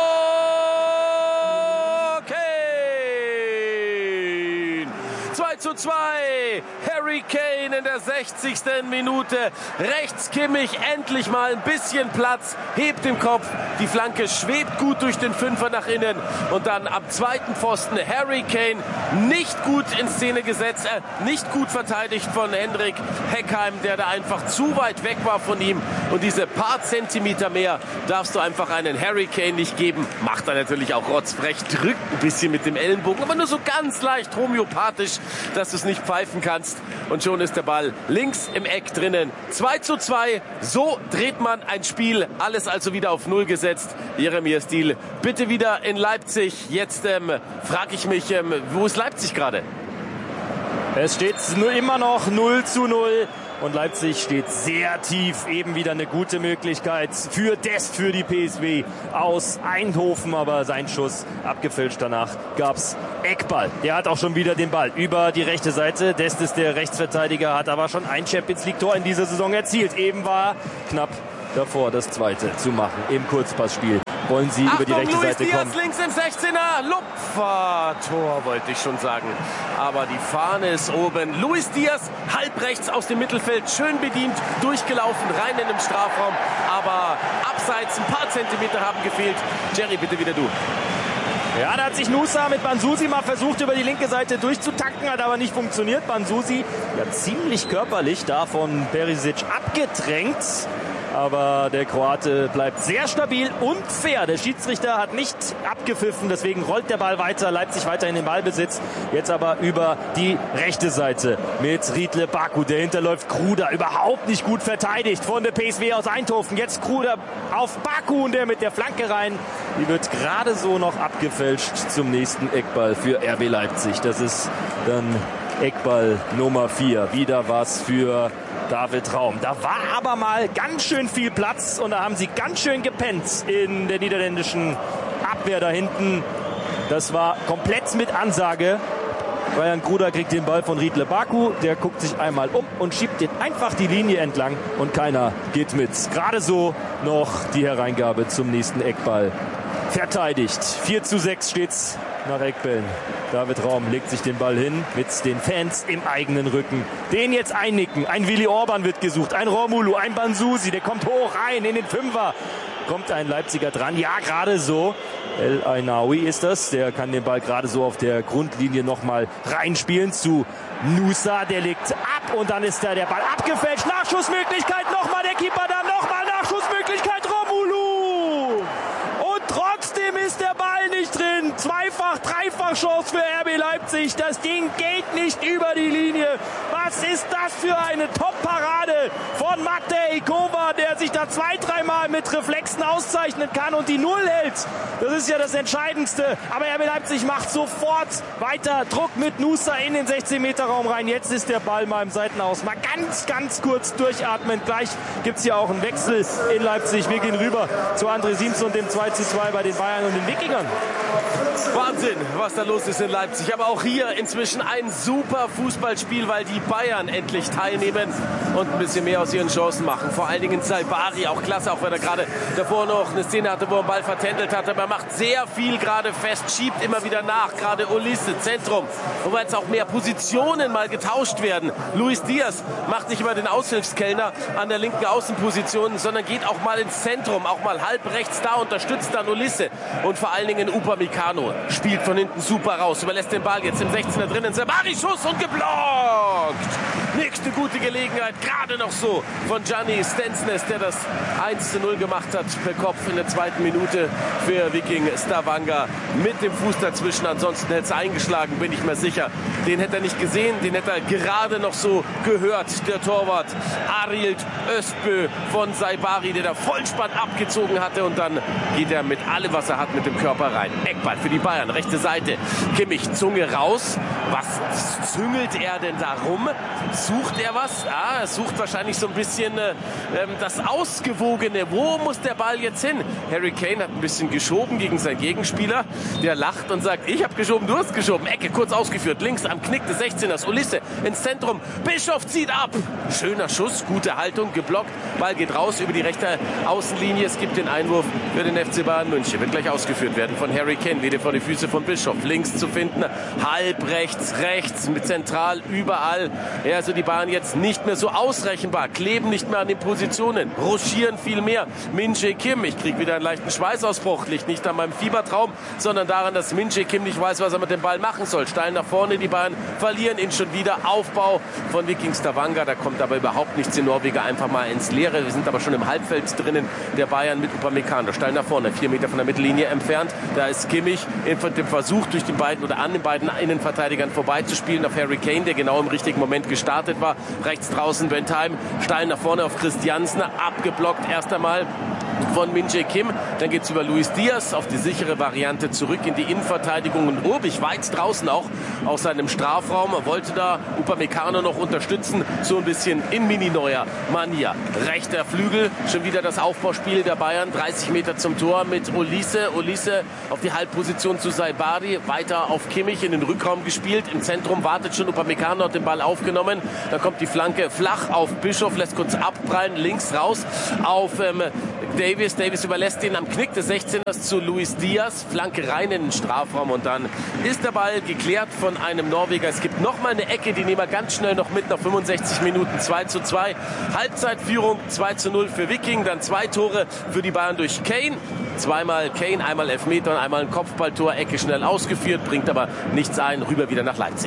[SPEAKER 14] Kane! zwei zu zu zwei. Harry Kane in der sechzigsten Minute. Rechts Kimmich, endlich mal ein bisschen Platz, hebt den Kopf. Die Flanke schwebt gut durch den Fünfer nach innen. Und dann am zweiten Pfosten Harry Kane, nicht gut in Szene gesetzt, äh, nicht gut verteidigt von Hendrik Heckheim, der da einfach zu weit weg war von ihm. Und diese paar Zentimeter mehr darfst du einfach einen Harry Kane nicht geben. Macht er natürlich auch rotzfrech, drückt ein bisschen mit dem Ellenbogen, aber nur so ganz leicht homöopathisch, dass du es nicht pfeifen kannst. Und schon ist der Ball links im Eck drinnen. zwei zu zwei, so dreht man ein Spiel. Alles also wieder auf Null gesetzt. Jeremir Stil, bitte wieder in Leipzig. Jetzt ähm, frage ich mich, ähm, wo ist Leipzig gerade?
[SPEAKER 15] Es steht nur immer noch null zu null. Und Leipzig steht sehr tief. Eben wieder eine gute Möglichkeit für Dest, für die P S V aus Eindhoven. Aber sein Schuss abgefälscht. Danach gab's Eckball. Der hat auch schon wieder den Ball über die rechte Seite. Dest ist der Rechtsverteidiger, hat aber schon ein Champions-League-Tor in dieser Saison erzielt. Eben war knapp davor, das zweite zu machen im Kurzpassspiel. Wollen sie
[SPEAKER 14] Achtung,
[SPEAKER 15] über die rechte
[SPEAKER 14] Luis
[SPEAKER 15] Seite
[SPEAKER 14] Diaz
[SPEAKER 15] kommen.
[SPEAKER 14] links im sechzehner, Lupfer-Tor wollte ich schon sagen. Aber die Fahne ist oben. Luis Diaz halb rechts aus dem Mittelfeld, schön bedient, durchgelaufen, rein in den Strafraum. Aber abseits, ein paar Zentimeter haben gefehlt. Jerry, bitte wieder du.
[SPEAKER 15] Ja, da hat sich Nusa mit Banzusi mal versucht, über die linke Seite durchzutanken, hat aber nicht funktioniert. Banzusi ja ziemlich körperlich da von Perisic abgedrängt. Aber der Kroate bleibt sehr stabil und fair. Der Schiedsrichter hat nicht abgepfiffen, deswegen rollt der Ball weiter. Leipzig weiter in den Ballbesitz. Jetzt aber über die rechte Seite mit Riedle Baku. Der hinterläuft Kruder. Überhaupt nicht gut verteidigt von der P S V aus Eindhoven. Jetzt Kruder auf Baku und der mit der Flanke rein. Die wird gerade so noch abgefälscht zum nächsten Eckball für R B Leipzig. Das ist dann Eckball Nummer vier. Wieder was für David Raum. Da war aber mal ganz schön viel Platz und da haben sie ganz schön gepennt in der niederländischen Abwehr da hinten. Das war komplett mit Ansage. Ryan Kruder kriegt den Ball von Riedle Baku. Der guckt sich einmal um und schiebt den einfach die Linie entlang und keiner geht mit. Gerade so noch die Hereingabe zum nächsten Eckball verteidigt. vier zu sechs steht's nach Eckbällen. David Raum legt sich den Ball hin mit den Fans im eigenen Rücken. Den jetzt einnicken. Ein Willi Orban wird gesucht. Ein Romulu, ein Banzusi. Der kommt hoch rein in den Fünfer. Kommt ein Leipziger dran. Ja, gerade so. El Ainaoui ist das. Der kann den Ball gerade so auf der Grundlinie nochmal reinspielen zu Nusa. Der legt ab und dann ist da der Ball abgefälscht. Nachschussmöglichkeit. Nochmal der Keeper da. Nochmal Nachschussmöglichkeit. Romulu. Und trotzdem ist der Ball nicht drin. Zweifach, dreifach Chance für R B Leipzig. Das Ding geht nicht über die Linie. Was ist das für eine Top-Parade von Matej Kova, der sich da zwei, dreimal mit Reflexen auszeichnen kann und die Null hält. Das ist ja das Entscheidendste. Aber R B Leipzig macht sofort weiter Druck mit Nusa in den sechzehn-Meter-Raum rein. Jetzt ist der Ball mal im Seitenaus. Mal ganz, ganz kurz durchatmen. Gleich gibt es hier auch einen Wechsel in Leipzig. Wir gehen rüber zu André Siemsen und dem zwei zu zwei bei den Bayern und den Wikingern.
[SPEAKER 14] Wahnsinn, was da los ist in Leipzig. Aber auch hier inzwischen ein super Fußballspiel, weil die Bayern endlich teilnehmen und ein bisschen mehr aus ihren Chancen machen. Vor allen Dingen Saibari, auch klasse, auch wenn er gerade davor noch eine Szene hatte, wo er den Ball vertändelt hat. Aber er macht sehr viel gerade fest, schiebt immer wieder nach. Gerade Olise, Zentrum. Und weil jetzt auch mehr Positionen mal getauscht werden. Luis Diaz macht nicht immer den Aushilfskellner an der linken Außenposition, sondern geht auch mal ins Zentrum, auch mal halb rechts da, unterstützt dann Olise. Und vor allen Dingen Upamecano spielt von hinten super raus, überlässt den Ball jetzt im sechzehner drinnen. Saibari, Schuss und geblockt. Nächste gute Gelegenheit, gerade noch so von Gianni Stensnes, der das eins zu null gemacht hat per Kopf in der zweiten Minute für Viking Stavanger. Mit dem Fuß dazwischen, ansonsten hätte es eingeschlagen, bin ich mir sicher. Den hätte er nicht gesehen, den hätte er gerade noch so gehört, der Torwart Arild Özbö von Saibari, der da Vollspann abgezogen hatte und dann geht er mit allem, was er hat, mit dem Körper rein. Eckball für die Bayern, rechte Seite. Kimmich, Zunge raus. Was züngelt er denn da rum? Sucht er was? Ja, er sucht wahrscheinlich so ein bisschen äh, das Ausgewogene. Wo muss der Ball jetzt hin? Harry Kane hat ein bisschen geschoben gegen seinen Gegenspieler. Der lacht und sagt, ich habe geschoben, du hast geschoben. Ecke kurz ausgeführt, links am Knick des sechzehners. Olise ins Zentrum. Bischof zieht ab. Schöner Schuss, gute Haltung, geblockt. Ball geht raus über die rechte Außenlinie. Es gibt den Einwurf für den F C Bayern München. Wird gleich ausgeführt werden von Harry Kane. Wieder vor die Füße von Bischof. Links zu finden, halb rechts. links, rechts, mit zentral, überall. Ja, also die Bayern jetzt nicht mehr so ausrechenbar, kleben nicht mehr an den Positionen, ruschieren viel mehr. Min-Jae Kim, ich kriege wieder einen leichten Schweißausbruch, liegt nicht an meinem Fiebertraum, sondern daran, dass Min-Jae Kim nicht weiß, was er mit dem Ball machen soll. Steil nach vorne, die Bayern verlieren ihn schon wieder. Aufbau von Viking Stavanger, da kommt aber überhaupt nichts. Die Norweger einfach mal ins Leere. Wir sind aber schon im Halbfeld drinnen der Bayern mit Upamecano. Steil nach vorne, vier Meter von der Mittellinie entfernt. Da ist Kimmich in dem Versuch, durch den beiden oder an den beiden Innenverteidigern vorbeizuspielen auf Harry Kane, der genau im richtigen Moment gestartet war. Rechts draußen Bentheim, steil nach vorne auf Christiansen, abgeblockt erst einmal von Min-Jae Kim. Dann geht es über Luis Diaz auf die sichere Variante zurück in die Innenverteidigung. Und Urbich weit draußen auch aus seinem Strafraum. Er wollte da Upamecano noch unterstützen. So ein bisschen in Mini-Neuer Manier. Rechter Flügel, schon wieder das Aufbauspiel der Bayern. dreißig Meter zum Tor mit Olise. Olise auf die Halbposition zu Saibari. Weiter auf Kimmich in den Rückraum gespielt. Im Zentrum wartet schon Upamecano, hat den Ball aufgenommen. Dann kommt die Flanke flach auf Bischof, lässt kurz abprallen. Links raus auf ähm, Davis. Davis überlässt ihn am Knick des sechzehners zu Luis Diaz. Flanke rein in den Strafraum und dann ist der Ball geklärt von einem Norweger. Es gibt noch mal eine Ecke, die nehmen wir ganz schnell noch mit nach fünfundsechzig Minuten. zwei zu zwei. Halbzeitführung zwei zu null für Viking. Dann zwei Tore für die Bayern durch Kane. Zweimal Kane, einmal Elfmeter und einmal ein Kopfballtor. Ecke schnell ausgeführt, bringt aber nichts ein. Rüber wieder nach Leipzig.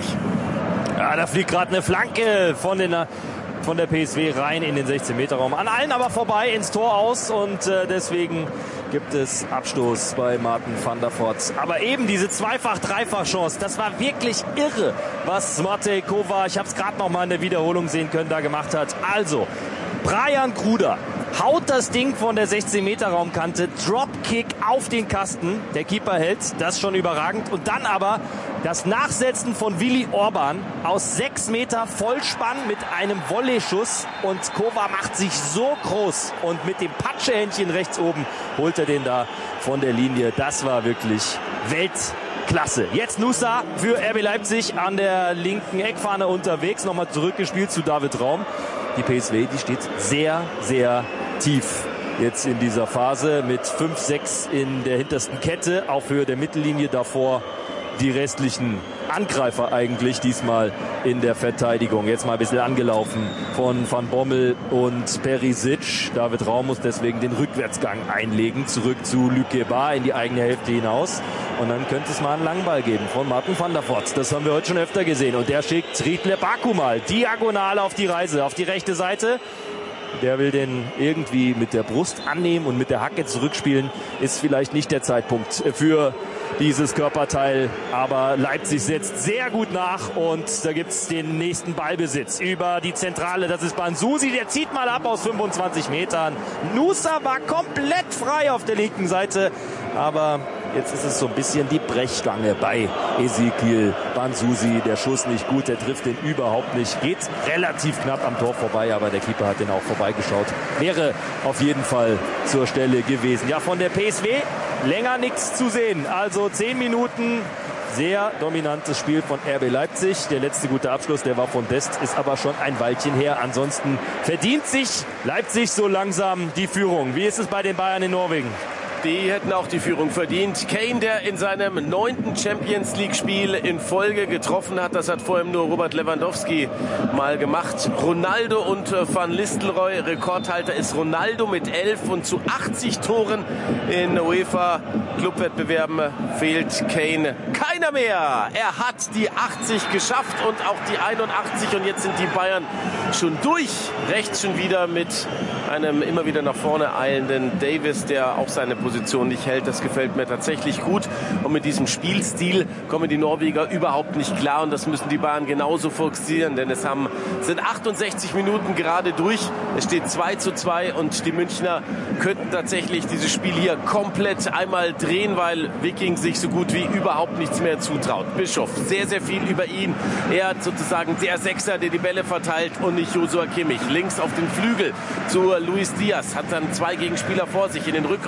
[SPEAKER 15] Ja, da fliegt gerade eine Flanke von den von der P S V rein in den sechzehn Meter Raum. An allen aber vorbei ins Tor aus und äh, deswegen gibt es Abstoß bei Martin van der Voort. Aber eben diese Zweifach-Dreifach-Chance, das war wirklich irre, was Matej Kovar, ich habe es gerade noch mal in der Wiederholung sehen können, da gemacht hat. Also, Brian Kruder haut das Ding von der sechzehn Meter Raumkante, Dropkick auf den Kasten, der Keeper hält, das ist schon überragend. Und dann aber das Nachsetzen von Willi Orban aus sechs Meter Vollspann mit einem Volley-Schuss und Kovar macht sich so groß und mit dem Patschehändchen rechts oben holt er den da von der Linie. Das war wirklich Weltklasse. Jetzt Nusa für R B Leipzig an der linken Eckfahne unterwegs, nochmal zurückgespielt zu David Raum. Die P S V, die steht sehr, sehr tief jetzt in dieser Phase mit fünf sechs in der hintersten Kette auf Höhe der Mittellinie, davor die restlichen Angreifer eigentlich diesmal in der Verteidigung. Jetzt mal ein bisschen angelaufen von Van Bommel und Perisic. David Raum muss deswegen den Rückwärtsgang einlegen, zurück zu Luc Guébart in die eigene Hälfte hinaus. Und dann könnte es mal einen langen Ball geben von Martin van der Voort. Das haben wir heute schon öfter gesehen. Und der schickt Riedle Baku mal diagonal auf die Reise, auf die rechte Seite. Der will den irgendwie mit der Brust annehmen und mit der Hacke zurückspielen. Ist vielleicht nicht der Zeitpunkt für dieses Körperteil. Aber Leipzig setzt sehr gut nach und da gibt's den nächsten Ballbesitz über die Zentrale. Das ist Banzusi, der zieht mal ab aus fünfundzwanzig Metern. Nusa war komplett frei auf der linken Seite. Aber jetzt ist es so ein bisschen die Brechstange bei Ezekiel Banzusi. Der Schuss nicht gut, der trifft den überhaupt nicht. Geht relativ knapp am Tor vorbei, aber der Keeper hat den auch vorbeigeschaut. Wäre auf jeden Fall zur Stelle gewesen. Ja, von der P S V länger nichts zu sehen. Also zehn Minuten sehr dominantes Spiel von R B Leipzig. Der letzte gute Abschluss, der war von Dest, ist aber schon ein Weilchen her. Ansonsten verdient sich Leipzig so langsam die Führung. Wie ist es bei den Bayern in Norwegen?
[SPEAKER 14] Die hätten auch die Führung verdient. Kane, der in seinem neunten Champions-League-Spiel in Folge getroffen hat, das hat vorher nur Robert Lewandowski mal gemacht. Ronaldo und Van Nistelrooy, Rekordhalter ist Ronaldo mit elf und zu achtzig Toren in UEFA-Clubwettbewerben fehlt Kane keiner mehr. Er hat die achtzig geschafft und auch die einundachtzig und jetzt sind die Bayern schon durch. Rechts schon wieder mit einem immer wieder nach vorne eilenden Davis, der auch seine Position nicht hält. Das gefällt mir tatsächlich gut. Und mit diesem Spielstil kommen die Norweger überhaupt nicht klar. Und das müssen die Bayern genauso forcieren. Denn es haben, sind achtundsechzig Minuten gerade durch. Es steht zwei zu zwei. Und die Münchner könnten tatsächlich dieses Spiel hier komplett einmal drehen, weil Viking sich so gut wie überhaupt nichts mehr zutraut. Bischof, sehr, sehr viel über ihn. Er hat sozusagen der Sechser, der die Bälle verteilt und nicht Joshua Kimmich. Links auf den Flügel zu Luis Diaz. Hat dann zwei Gegenspieler vor sich in den Rückraum. Nochmal auf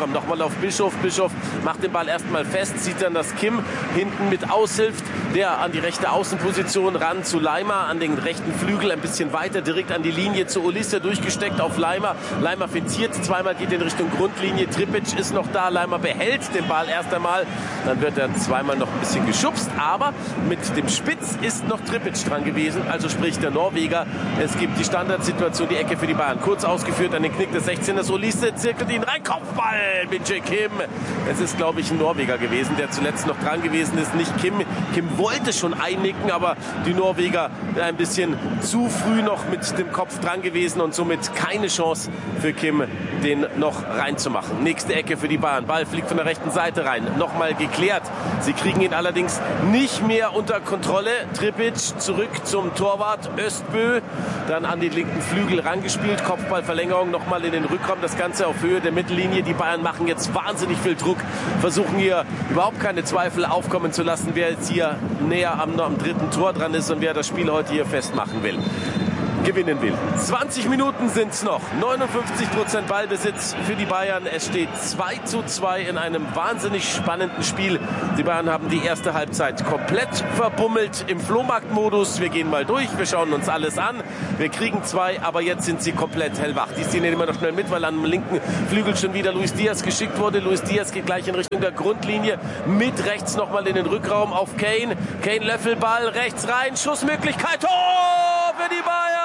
[SPEAKER 14] auf Bischof. Bischof macht den Ball erstmal fest, sieht dann, dass Kim hinten mit aushilft, der an die rechte Außenposition ran zu Leimer, an den rechten Flügel ein bisschen weiter, direkt an die Linie zu Olise, durchgesteckt auf Leimer. Leimer fixiert, zweimal geht in Richtung Grundlinie, Tripic ist noch da, Leimer behält den Ball erst einmal, dann wird er zweimal noch ein bisschen geschubst, aber mit dem Spitz ist noch Tripic dran gewesen, also sprich der Norweger. Es gibt die Standardsituation, die Ecke für die Bayern, kurz ausgeführt an den Knick des sechzehners, Olise zirkelt ihn rein, Kopfball mit Jae Kim. Es ist, glaube ich, ein Norweger gewesen, der zuletzt noch dran gewesen ist, nicht Kim. Kim wollte schon einnicken, aber die Norweger ein bisschen zu früh noch mit dem Kopf dran gewesen und somit keine Chance für Kim, den noch reinzumachen. Nächste Ecke für die Bayern. Ball fliegt von der rechten Seite rein. Nochmal geklärt. Sie kriegen ihn allerdings nicht mehr unter Kontrolle. Tripic zurück zum Torwart Östbö. Dann an den linken Flügel rangespielt. Kopfballverlängerung nochmal in den Rückraum. Das Ganze auf Höhe der Mittellinie. Die Bayern machen jetzt wahnsinnig viel Druck. Versuchen hier überhaupt keine Zweifel aufkommen zu lassen, wer jetzt hier näher am, am dritten Tor dran ist und wer das Spiel heute hier festmachen will. Gewinnen will. zwanzig Minuten sind es noch. neunundfünfzig Prozent Ballbesitz für die Bayern. Es steht zwei zu zwei in einem wahnsinnig spannenden Spiel. Die Bayern haben die erste Halbzeit komplett verbummelt im Flohmarktmodus. Wir gehen mal durch, wir schauen uns alles an. Wir kriegen zwei, aber jetzt sind sie komplett hellwach. Die Szene nehmen wir noch schnell mit, weil am linken Flügel schon wieder Luis Diaz geschickt wurde. Luis Diaz geht gleich in Richtung der Grundlinie. Mit rechts nochmal in den Rückraum auf Kane. Kane Löffelball, rechts rein, Schussmöglichkeit. Tor für die Bayern!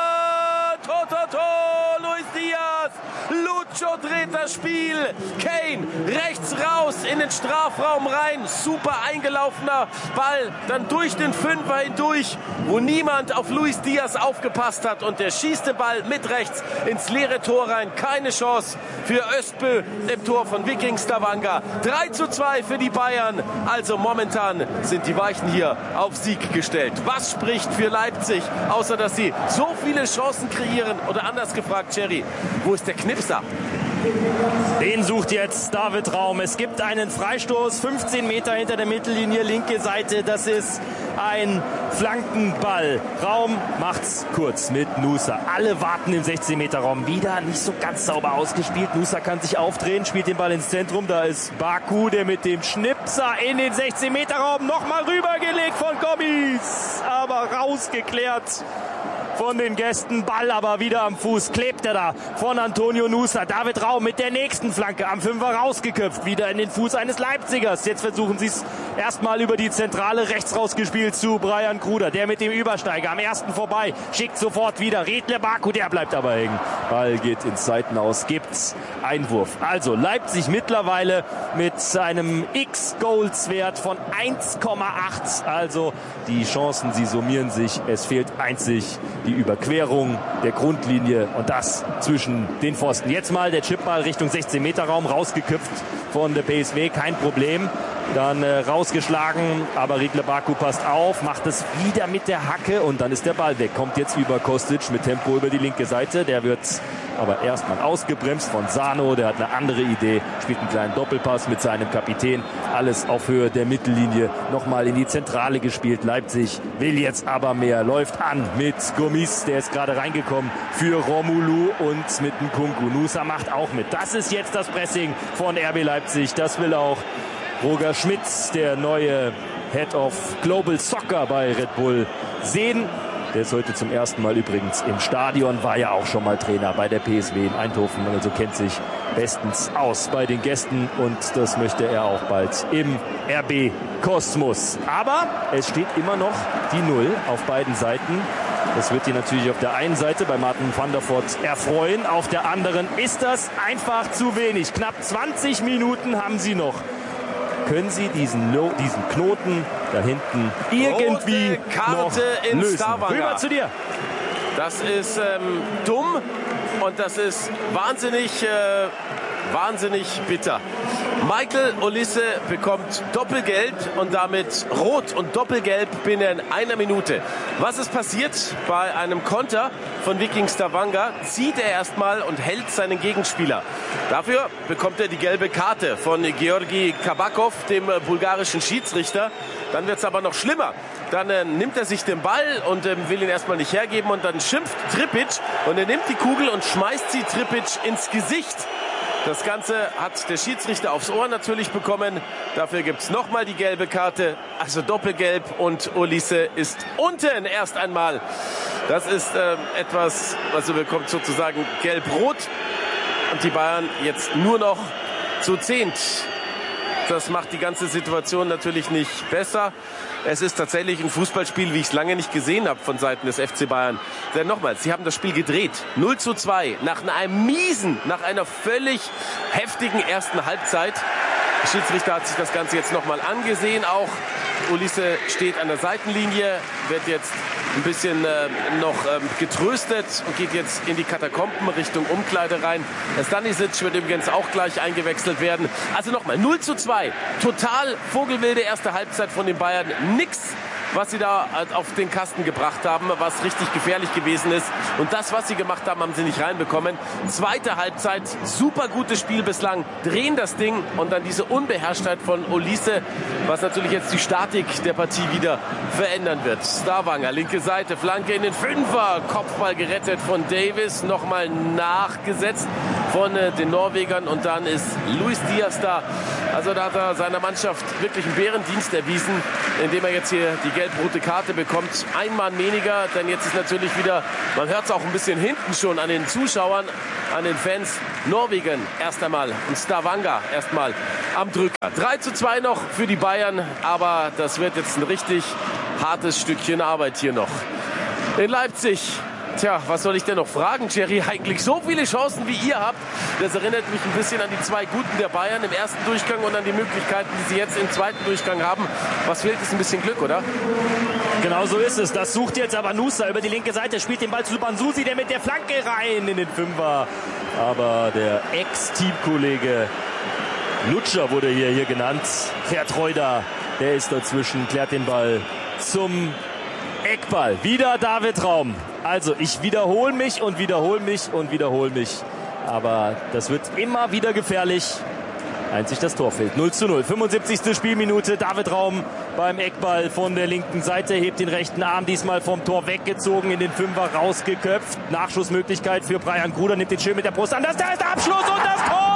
[SPEAKER 14] Tor, Tor, Tor, Luis Diaz, Lucho dreht das Spiel, Kane rechts raus in den Strafraum rein, super eingelaufener Ball, dann durch den Fünfer hindurch, wo niemand auf Luis Diaz aufgepasst hat und der schießt den Ball mit rechts ins leere Tor rein, keine Chance für Östbö im Tor von Viking Stavanger, drei zu zwei für die Bayern, also momentan sind die Weichen hier auf Sieg gestellt. Was spricht für Leipzig, außer dass sie so viele Chancen kreieren? Oder anders gefragt, Cherry, wo ist der Knipser?
[SPEAKER 15] Den sucht jetzt David Raum. Es gibt einen Freistoß, fünfzehn Meter hinter der Mittellinie, linke Seite. Das ist ein Flankenball. Raum macht's kurz mit Nusa. Alle warten im sechzehn Meter Raum. Wieder nicht so ganz sauber ausgespielt. Nusa kann sich aufdrehen, spielt den Ball ins Zentrum. Da ist Baku, der mit dem Schnipser in den sechzehn Meter Raum nochmal rübergelegt von Gomis. Aber rausgeklärt von den Gästen, Ball aber wieder am Fuß, klebt er da von Antonio Nusa. David Raum mit der nächsten Flanke am Fünfer rausgeköpft, wieder in den Fuß eines Leipzigers. Jetzt versuchen sie es erstmal über die Zentrale, rechts rausgespielt zu Brian Kruder, der mit dem Übersteiger am ersten vorbei, schickt sofort wieder Redle Baku, der bleibt aber hängen. Ball geht ins Seitenaus, gibt's Einwurf. Also Leipzig mittlerweile mit einem X-Goals-Wert von eins Komma acht. Also die Chancen, sie summieren sich. Es fehlt einzig die Überquerung der Grundlinie und das zwischen den Pfosten. Jetzt mal der Chipball Richtung sechzehn Meter Raum, rausgeköpft von der P S V, kein Problem. Dann äh, rausgeschlagen, aber Riedle Baku passt auf, macht es wieder mit der Hacke und dann ist der Ball weg. Kommt jetzt über Kostic mit Tempo über die linke Seite. Der wird aber erstmal ausgebremst von Sano. Der hat eine andere Idee, spielt einen kleinen Doppelpass mit seinem Kapitän. Alles auf Höhe der Mittellinie. Nochmal in die Zentrale gespielt. Leipzig will jetzt aber mehr. Läuft an mit Gomis, der ist gerade reingekommen für Romulu und mit Nkunku. Nusa macht auch mit. Das ist jetzt das Pressing von R B Leipzig. Das will auch Roger Schmitz, der neue Head of Global Soccer bei Red Bull, sehen. Der ist heute zum ersten Mal übrigens im Stadion, war ja auch schon mal Trainer bei der P S V in Eindhoven, also kennt sich bestens aus bei den Gästen und das möchte er auch bald im R B-Kosmos. Aber es steht immer noch die Null auf beiden Seiten. Das wird ihn natürlich auf der einen Seite bei Martin van der Voort erfreuen, auf der anderen ist das einfach zu wenig. Knapp zwanzig Minuten haben sie noch. Können Sie diesen, no, diesen Knoten da hinten irgendwie
[SPEAKER 14] Rote Karte
[SPEAKER 15] noch
[SPEAKER 14] in
[SPEAKER 15] lösen?
[SPEAKER 14] Stavanger.
[SPEAKER 15] Rüber zu dir.
[SPEAKER 14] Das ist ähm, dumm und das ist wahnsinnig, äh, wahnsinnig bitter. Michael Olise bekommt Doppelgelb und damit Rot und Doppelgelb binnen einer Minute. Was ist passiert? Bei einem Konter von Viking Stavanger zieht er erstmal und hält seinen Gegenspieler. Dafür bekommt er die gelbe Karte von Georgi Kabakov, dem bulgarischen Schiedsrichter. Dann wird es aber noch schlimmer. Dann äh, nimmt er sich den Ball und äh, will ihn erstmal nicht hergeben und dann schimpft Tripic und er nimmt die Kugel und schmeißt sie Tripic ins Gesicht. Das Ganze hat der Schiedsrichter aufs Ohr natürlich bekommen. Dafür gibt es nochmal die gelbe Karte, also doppelgelb, und Olise ist unten erst einmal. Das ist äh, etwas, also bekommt sozusagen gelb-rot und die Bayern jetzt nur noch zu zehnt. Das macht die ganze Situation natürlich nicht besser. Es ist tatsächlich ein Fußballspiel, wie ich es lange nicht gesehen habe von Seiten des F C Bayern. Denn nochmals, sie haben das Spiel gedreht. null zu zwei. Nach einem miesen, nach einer völlig heftigen ersten Halbzeit. Der Schiedsrichter hat sich das Ganze jetzt nochmal angesehen. Auch Olise steht an der Seitenlinie, wird jetzt ein bisschen äh, noch ähm, getröstet und geht jetzt in die Katakomben Richtung Umkleide rein. Stanisic wird übrigens auch gleich eingewechselt werden. Also nochmal, null zu zwei. Total vogelwilde erste Halbzeit von den Bayern. Nix, was sie da auf den Kasten gebracht haben, was richtig gefährlich gewesen ist. Und das, was sie gemacht haben, haben sie nicht reinbekommen. Zweite Halbzeit, super gutes Spiel bislang, drehen das Ding und dann diese Unbeherrschtheit von Olise, was natürlich jetzt die Statik der Partie wieder verändern wird. Stavanger, linke Seite, Flanke in den Fünfer, Kopfball gerettet von Davis, nochmal nachgesetzt von äh, den Norwegern und dann ist Luis Diaz da. Also da hat er seiner Mannschaft wirklich einen Bärendienst erwiesen, indem er jetzt hier die gelb-rote Karte bekommt. Ein Mann weniger, denn jetzt ist natürlich wieder, man hört es auch ein bisschen hinten schon an den Zuschauern, an den Fans, Norwegen erst einmal und Stavanger erstmal am Drücker. drei zu zwei noch für die Bayern, aber das wird jetzt ein richtig hartes Stückchen Arbeit hier noch. In Leipzig. Tja, was soll ich denn noch fragen, Jerry? Eigentlich so viele Chancen, wie ihr habt. Das erinnert mich ein bisschen an die zwei Guten der Bayern im ersten Durchgang und an die Möglichkeiten, die sie jetzt im zweiten Durchgang haben. Was fehlt, ist ein bisschen Glück, oder?
[SPEAKER 15] Genau so ist es. Das sucht jetzt aber Nusa über die linke Seite, spielt den Ball zu Bansusi, der mit der Flanke rein in den Fünfer. Aber der Ex-Teamkollege Lutscher wurde hier, hier genannt. Vertreuder, der ist dazwischen, klärt den Ball zum Eckball. Wieder David Raum. Also ich wiederhole mich und wiederhole mich und wiederhole mich. Aber das wird immer wieder gefährlich. Einzig das Tor fehlt. null zu null. fünfundsiebzigste Spielminute. David Raum beim Eckball von der linken Seite. Hebt den rechten Arm diesmal vom Tor weggezogen. In den Fünfer rausgeköpft. Nachschussmöglichkeit für Brian Gruder. Nimmt den schön mit der Brust an. Das da ist der Abschluss und das Tor!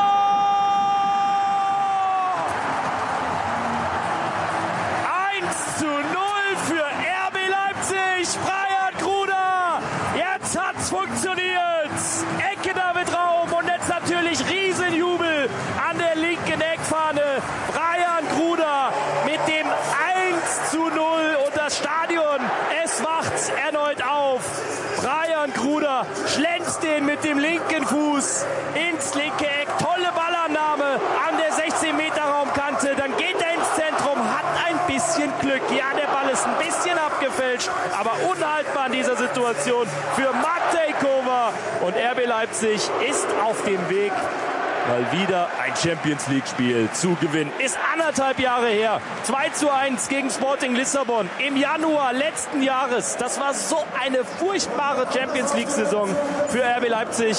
[SPEAKER 15] eins zu null für R B Leipzig. Brian Gruder. Jetzt hat's funktioniert. Ecke David Raum und jetzt natürlich Riesenjubel an der linken Eckfahne. Brian Gruder mit dem eins zu null und das Stadion, es wacht erneut auf. Brian Gruder schlänzt den mit dem linken Fuß ins linke Eck. Tolle Ballannahme an der sechzehn Meter Raumkante. Dann geht er ins Zentrum, hat ein bisschen Glück. Ja, der Ball ist ein bisschen abgefälscht, aber unhaltbar in dieser Situation für Matej Kovar. Und R B Leipzig ist auf dem Weg, mal wieder ein Champions-League-Spiel zu gewinnen. Ist anderthalb Jahre her. zwei zu eins gegen Sporting Lissabon im Januar letzten Jahres. Das war so eine furchtbare Champions-League-Saison für R B Leipzig.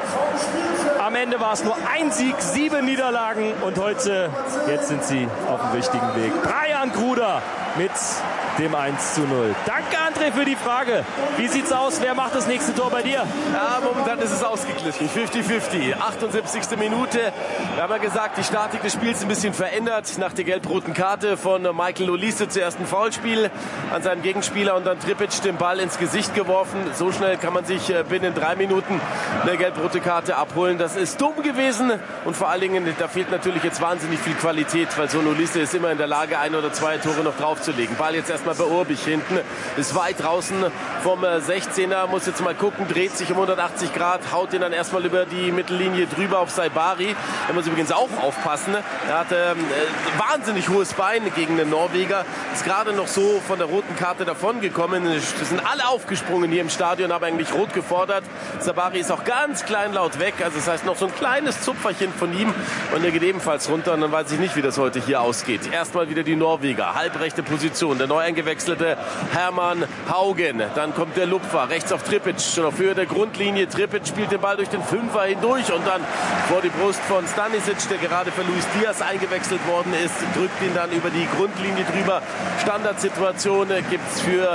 [SPEAKER 15] Am Ende war es nur ein Sieg, sieben Niederlagen und heute, jetzt sind sie auf dem richtigen Weg. Brian Gruder mit dem eins zu null. Danke, André, für die Frage. Wie sieht's aus? Wer macht das nächste Tor bei dir?
[SPEAKER 14] Ja, momentan ist es ausgeglichen. fünfzig fünfzig. achtundsiebzigste Minute. Wir haben ja gesagt, die Statik des Spiels ein bisschen verändert. Nach der gelb-roten Karte von Michael Olise zuerst ein Foulspiel an seinen Gegenspieler und dann Tripic den Ball ins Gesicht geworfen. So schnell kann man sich binnen drei Minuten eine gelb-rote Karte abholen. Das ist dumm gewesen und vor allen Dingen, da fehlt natürlich jetzt wahnsinnig viel Qualität, weil so ein Olise ist immer in der Lage, ein oder zwei Tore noch draufzulegen. Ball jetzt erstmal bei Urbich hinten, ist weit draußen vom sechzehner, muss jetzt mal gucken, dreht sich um hundertachtzig Grad, haut den dann erstmal über die Mittellinie drüber auf Saibari. Da muss übrigens auch aufpassen. Er hat ähm, wahnsinnig hohes Bein gegen den Norweger, ist gerade noch so von der roten Karte davon gekommen. Es sind alle aufgesprungen hier im Stadion, haben eigentlich rot gefordert. Saibari ist auch ganz kleinlaut weg, also das heißt noch so ein kleines Zupferchen von ihm und er geht ebenfalls runter und dann weiß ich nicht, wie das heute hier ausgeht. Erstmal wieder die Norweger, halbrechte Position, der neu eingewechselte Hermann Haugen, dann kommt der Lupfer, rechts auf Tripic, schon auf Höhe der Grundlinie, Tripic spielt den Ball durch den Fünfer hindurch und dann vor die Brust von Stanisic, der gerade für Luis Diaz eingewechselt worden ist, drückt ihn dann über die Grundlinie drüber. Standardsituation gibt's für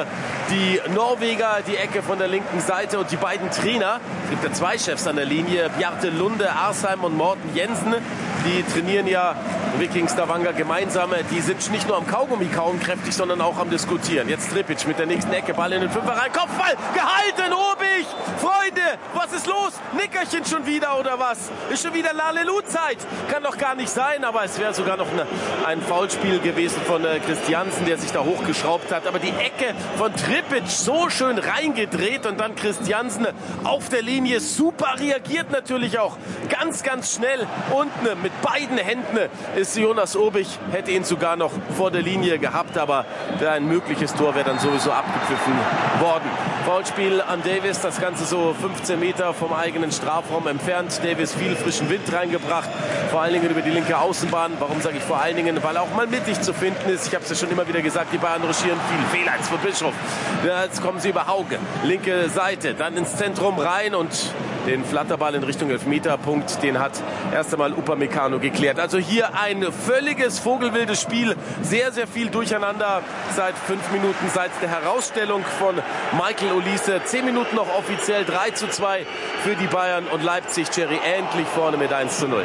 [SPEAKER 14] die Norweger, die Ecke von der linken Seite und die beiden Trainer. Es gibt ja zwei Chefs an der Linie, Bjarte Lunde Arsheim und Morten Jensen. Die trainieren ja Viking Stavanger gemeinsam. Die sind nicht nur am Kaugummi kauen kräftig, sondern auch am Diskutieren. Jetzt Tripic mit der nächsten Ecke, Ball in den Fünfer rein, Kopfball, gehalten, Obig! Freunde, was ist los? Nickerchen schon wieder oder was? Ist schon wieder Lalelu-Zeit? Kann doch gar nicht sein, aber es wäre sogar noch eine, ein Foulspiel gewesen von äh, Christiansen, der sich da hochgeschraubt hat. Aber die Ecke von Tripic so schön reingedreht und dann Christiansen auf der Linie super reagiert natürlich auch. Ganz, ganz schnell unten mit beiden Händen ist Jonas Obig, hätte ihn sogar noch vor der Linie gehabt, aber ein mögliches Tor wäre dann sowieso abgepfiffen worden. Foulspiel an Davis, das Ganze so fünfzehn Meter vom eigenen Strafraum entfernt. Davis viel frischen Wind reingebracht, vor allen Dingen über die linke Außenbahn. Warum sage ich vor allen Dingen? Weil er auch mal mittig zu finden ist. Ich habe es ja schon immer wieder gesagt, die Bayern ruschieren viel. Fehler jetzt von Bischof. Jetzt kommen sie über Hauge. Linke Seite, dann ins Zentrum rein und den Flatterball in Richtung Elfmeterpunkt, den hat erst einmal Upamecano geklärt. Also hier ein völliges vogelwildes Spiel. Sehr, sehr viel Durcheinander seit fünf Minuten, seit der Herausstellung von Michael Olise. Zehn Minuten noch offiziell, drei zu zwei für die Bayern und Leipzig, Jerry, endlich vorne mit eins zu null.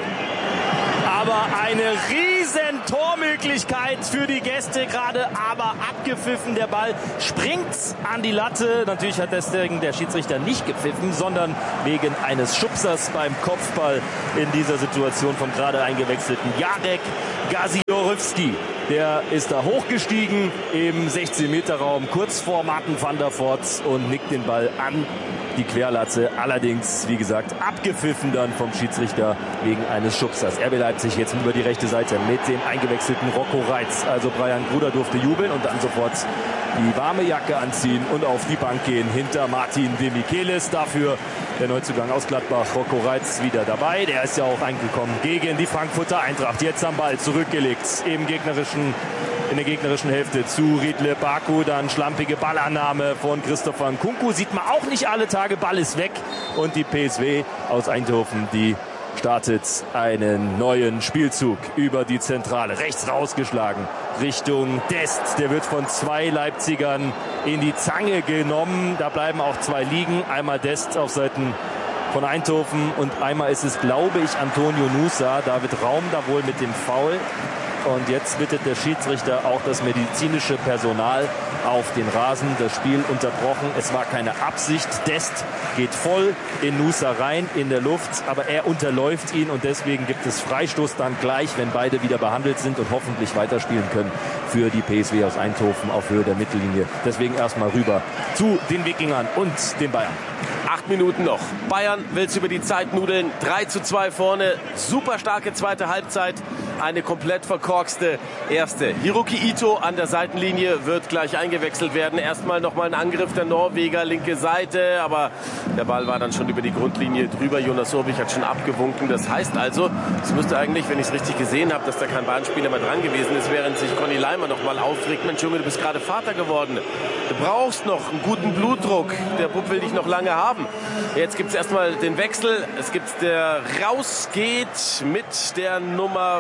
[SPEAKER 15] Aber eine riesen Tormöglichkeit für die Gäste gerade, aber abgepfiffen. Der Ball springt an die Latte. Natürlich hat deswegen der Schiedsrichter nicht gepfiffen, sondern wegen eines Schubsers beim Kopfball in dieser Situation vom gerade eingewechselten Jarek Gaziorowski. Der ist da hochgestiegen im sechzehn Meter Raum, kurz vor Martin van der Voort und nickt den Ball an die Querlatte. Allerdings, wie gesagt, abgepfiffen dann vom Schiedsrichter wegen eines Schubsers. R B Leipzig jetzt über die rechte Seite mit dem eingewechselten Rocco Reitz. Also Brian Gruder durfte jubeln und dann sofort die warme Jacke anziehen und auf die Bank gehen hinter Martin de Michelis. Dafür der Neuzugang aus Gladbach, Rocco Reitz, wieder dabei. Der ist ja auch eingekommen gegen die Frankfurter Eintracht. Jetzt am Ball zurückgelegt im gegnerischen, in der gegnerischen Hälfte zu Riedle Baku. Dann schlampige Ballannahme von Christopher Nkunku. Sieht man auch nicht alle Tage. Ball ist weg und die P S V aus Eindhoven, die startet einen neuen Spielzug über die Zentrale. Rechts rausgeschlagen Richtung Dest. Der wird von zwei Leipzigern in die Zange genommen. Da bleiben auch zwei liegen. Einmal Dest auf Seiten von Eindhoven und einmal ist es, glaube ich, Antonio Nusa. David Raum da wohl mit dem Foul. Und jetzt bittet der Schiedsrichter auch das medizinische Personal auf den Rasen. Das Spiel unterbrochen. Es war keine Absicht. Dest geht voll in Nusa rein in der Luft, aber er unterläuft ihn und deswegen gibt es Freistoß dann gleich, wenn beide wieder behandelt sind und hoffentlich weiterspielen können für die P S V aus Eindhoven auf Höhe der Mittellinie. Deswegen erstmal rüber zu den Wikingern und den Bayern.
[SPEAKER 14] Acht Minuten noch. Bayern will es über die Zeit nudeln. drei zu zwei vorne. Super starke zweite Halbzeit. Eine komplett verkorkste erste. Hiroki Ito an der Seitenlinie wird gleich eingewechselt werden. Erstmal nochmal ein Angriff der Norweger, linke Seite. Aber der Ball war dann schon über die Grundlinie drüber. Jonas Obig hat schon abgewunken. Das heißt also, es müsste eigentlich, wenn ich es richtig gesehen habe, dass da kein Bahnspieler mehr dran gewesen ist, während sich Conny Leimer nochmal aufregt. Mensch Junge, du bist gerade Vater geworden. Du brauchst noch einen guten Blutdruck. Der Bub will dich noch lange haben. Jetzt gibt es erstmal den Wechsel. Es gibt der rausgeht mit der Nummer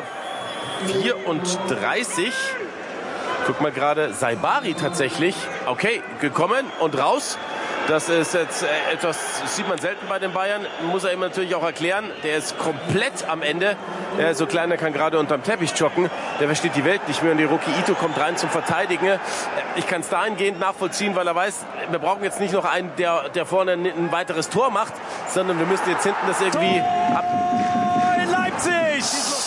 [SPEAKER 14] vierunddreißig. Guck mal gerade, Saibari tatsächlich. Okay, gekommen und raus. Das ist jetzt etwas, das sieht man selten bei den Bayern. Muss er ihm natürlich auch erklären. Der ist komplett am Ende. Der ist so klein, der kann gerade unterm Teppich joggen. Der versteht die Welt nicht mehr. Und die Hiroki Ito kommt rein zum Verteidigen. Ich kann es dahingehend nachvollziehen, weil er weiß, wir brauchen jetzt nicht noch einen, der, der vorne ein weiteres Tor macht, sondern wir müssen jetzt hinten das irgendwie ab...
[SPEAKER 15] In Leipzig!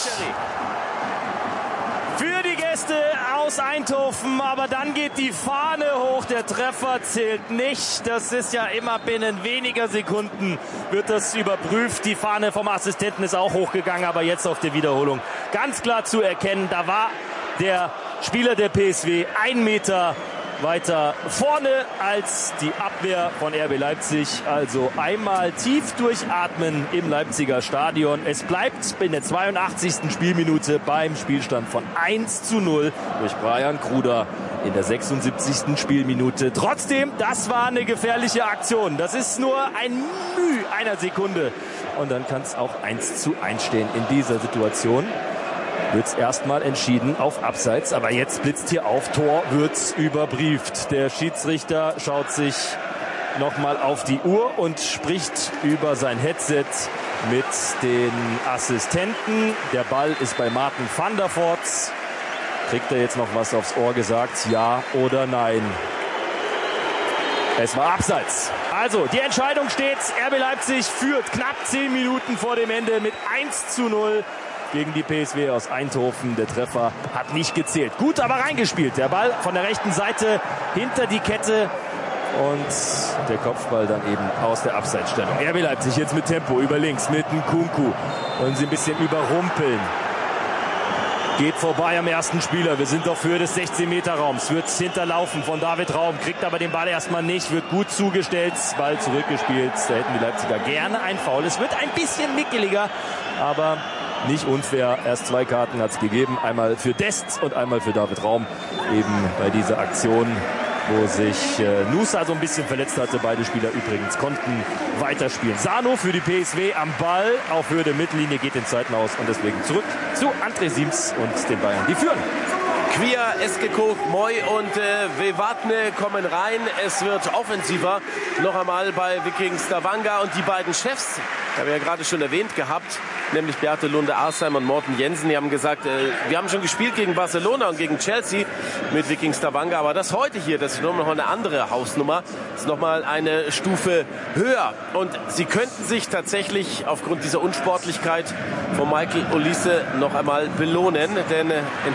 [SPEAKER 15] Für die Gäste aus Eindhoven, aber dann geht die Fahne hoch, der Treffer zählt nicht. Das ist ja immer binnen weniger Sekunden wird das überprüft. Die Fahne vom Assistenten ist auch hochgegangen, aber jetzt auf der Wiederholung ganz klar zu erkennen, da war der Spieler der P S V ein Meter weiter vorne als die Abwehr von R B Leipzig. Also einmal tief durchatmen im Leipziger Stadion. Es bleibt in der zweiundachtzigsten Spielminute beim Spielstand von eins zu null durch Brian Gruder in der sechsundsiebzigsten Spielminute. Trotzdem, das war eine gefährliche Aktion. Das ist nur ein Müh einer Sekunde. Und dann kann es auch eins zu eins stehen in dieser Situation. wird es erstmal entschieden auf Abseits. Aber jetzt blitzt hier auf, Tor wird's überbrieft. Der Schiedsrichter schaut sich nochmal auf die Uhr und spricht über sein Headset mit den Assistenten. Der Ball ist bei Martin van der Voort. Kriegt er jetzt noch was aufs Ohr gesagt? Ja oder nein? Es war Abseits. Also, die Entscheidung steht. R B Leipzig führt knapp zehn Minuten vor dem Ende mit eins zu null gegen die P S W aus Eindhoven. Der Treffer hat nicht gezählt. Gut, aber reingespielt. Der Ball von der rechten Seite hinter die Kette. Und der Kopfball dann eben aus der Abseitsstellung. R B Leipzig jetzt mit Tempo über links mit Nkunku. Wollen sie ein bisschen überrumpeln. Geht vorbei am ersten Spieler. Wir sind auf Höhe des sechzehn Meter Raums. Wird hinterlaufen von David Raum. Kriegt aber den Ball erstmal nicht. Wird gut zugestellt. Ball zurückgespielt. Da hätten die Leipziger gerne ein Foul. Es wird ein bisschen mickeliger, aber nicht unfair. Erst zwei Karten hat es gegeben. Einmal für Dest und einmal für David Raum. Eben bei dieser Aktion, wo sich äh, Nusa so ein bisschen verletzt hatte. Beide Spieler übrigens konnten weiterspielen. Sano für die P S W am Ball auf Höhe der Mittellinie, geht den zweiten aus und deswegen zurück zu André Siems und den Bayern. Die führen.
[SPEAKER 14] Quia, Eskeko, Moy und äh, Wevatne kommen rein. Es wird offensiver. Noch einmal bei Viking Stavanger und die beiden Chefs, habe ich ja gerade schon erwähnt gehabt, nämlich Beate Lunde-Arsheim und Morten Jensen. Die haben gesagt, äh, wir haben schon gespielt gegen Barcelona und gegen Chelsea mit Viking Stavanger, aber das heute hier, das ist noch mal eine andere Hausnummer, ist noch mal eine Stufe höher. Und sie könnten sich tatsächlich aufgrund dieser Unsportlichkeit von Michael Olise noch einmal belohnen, denn äh, in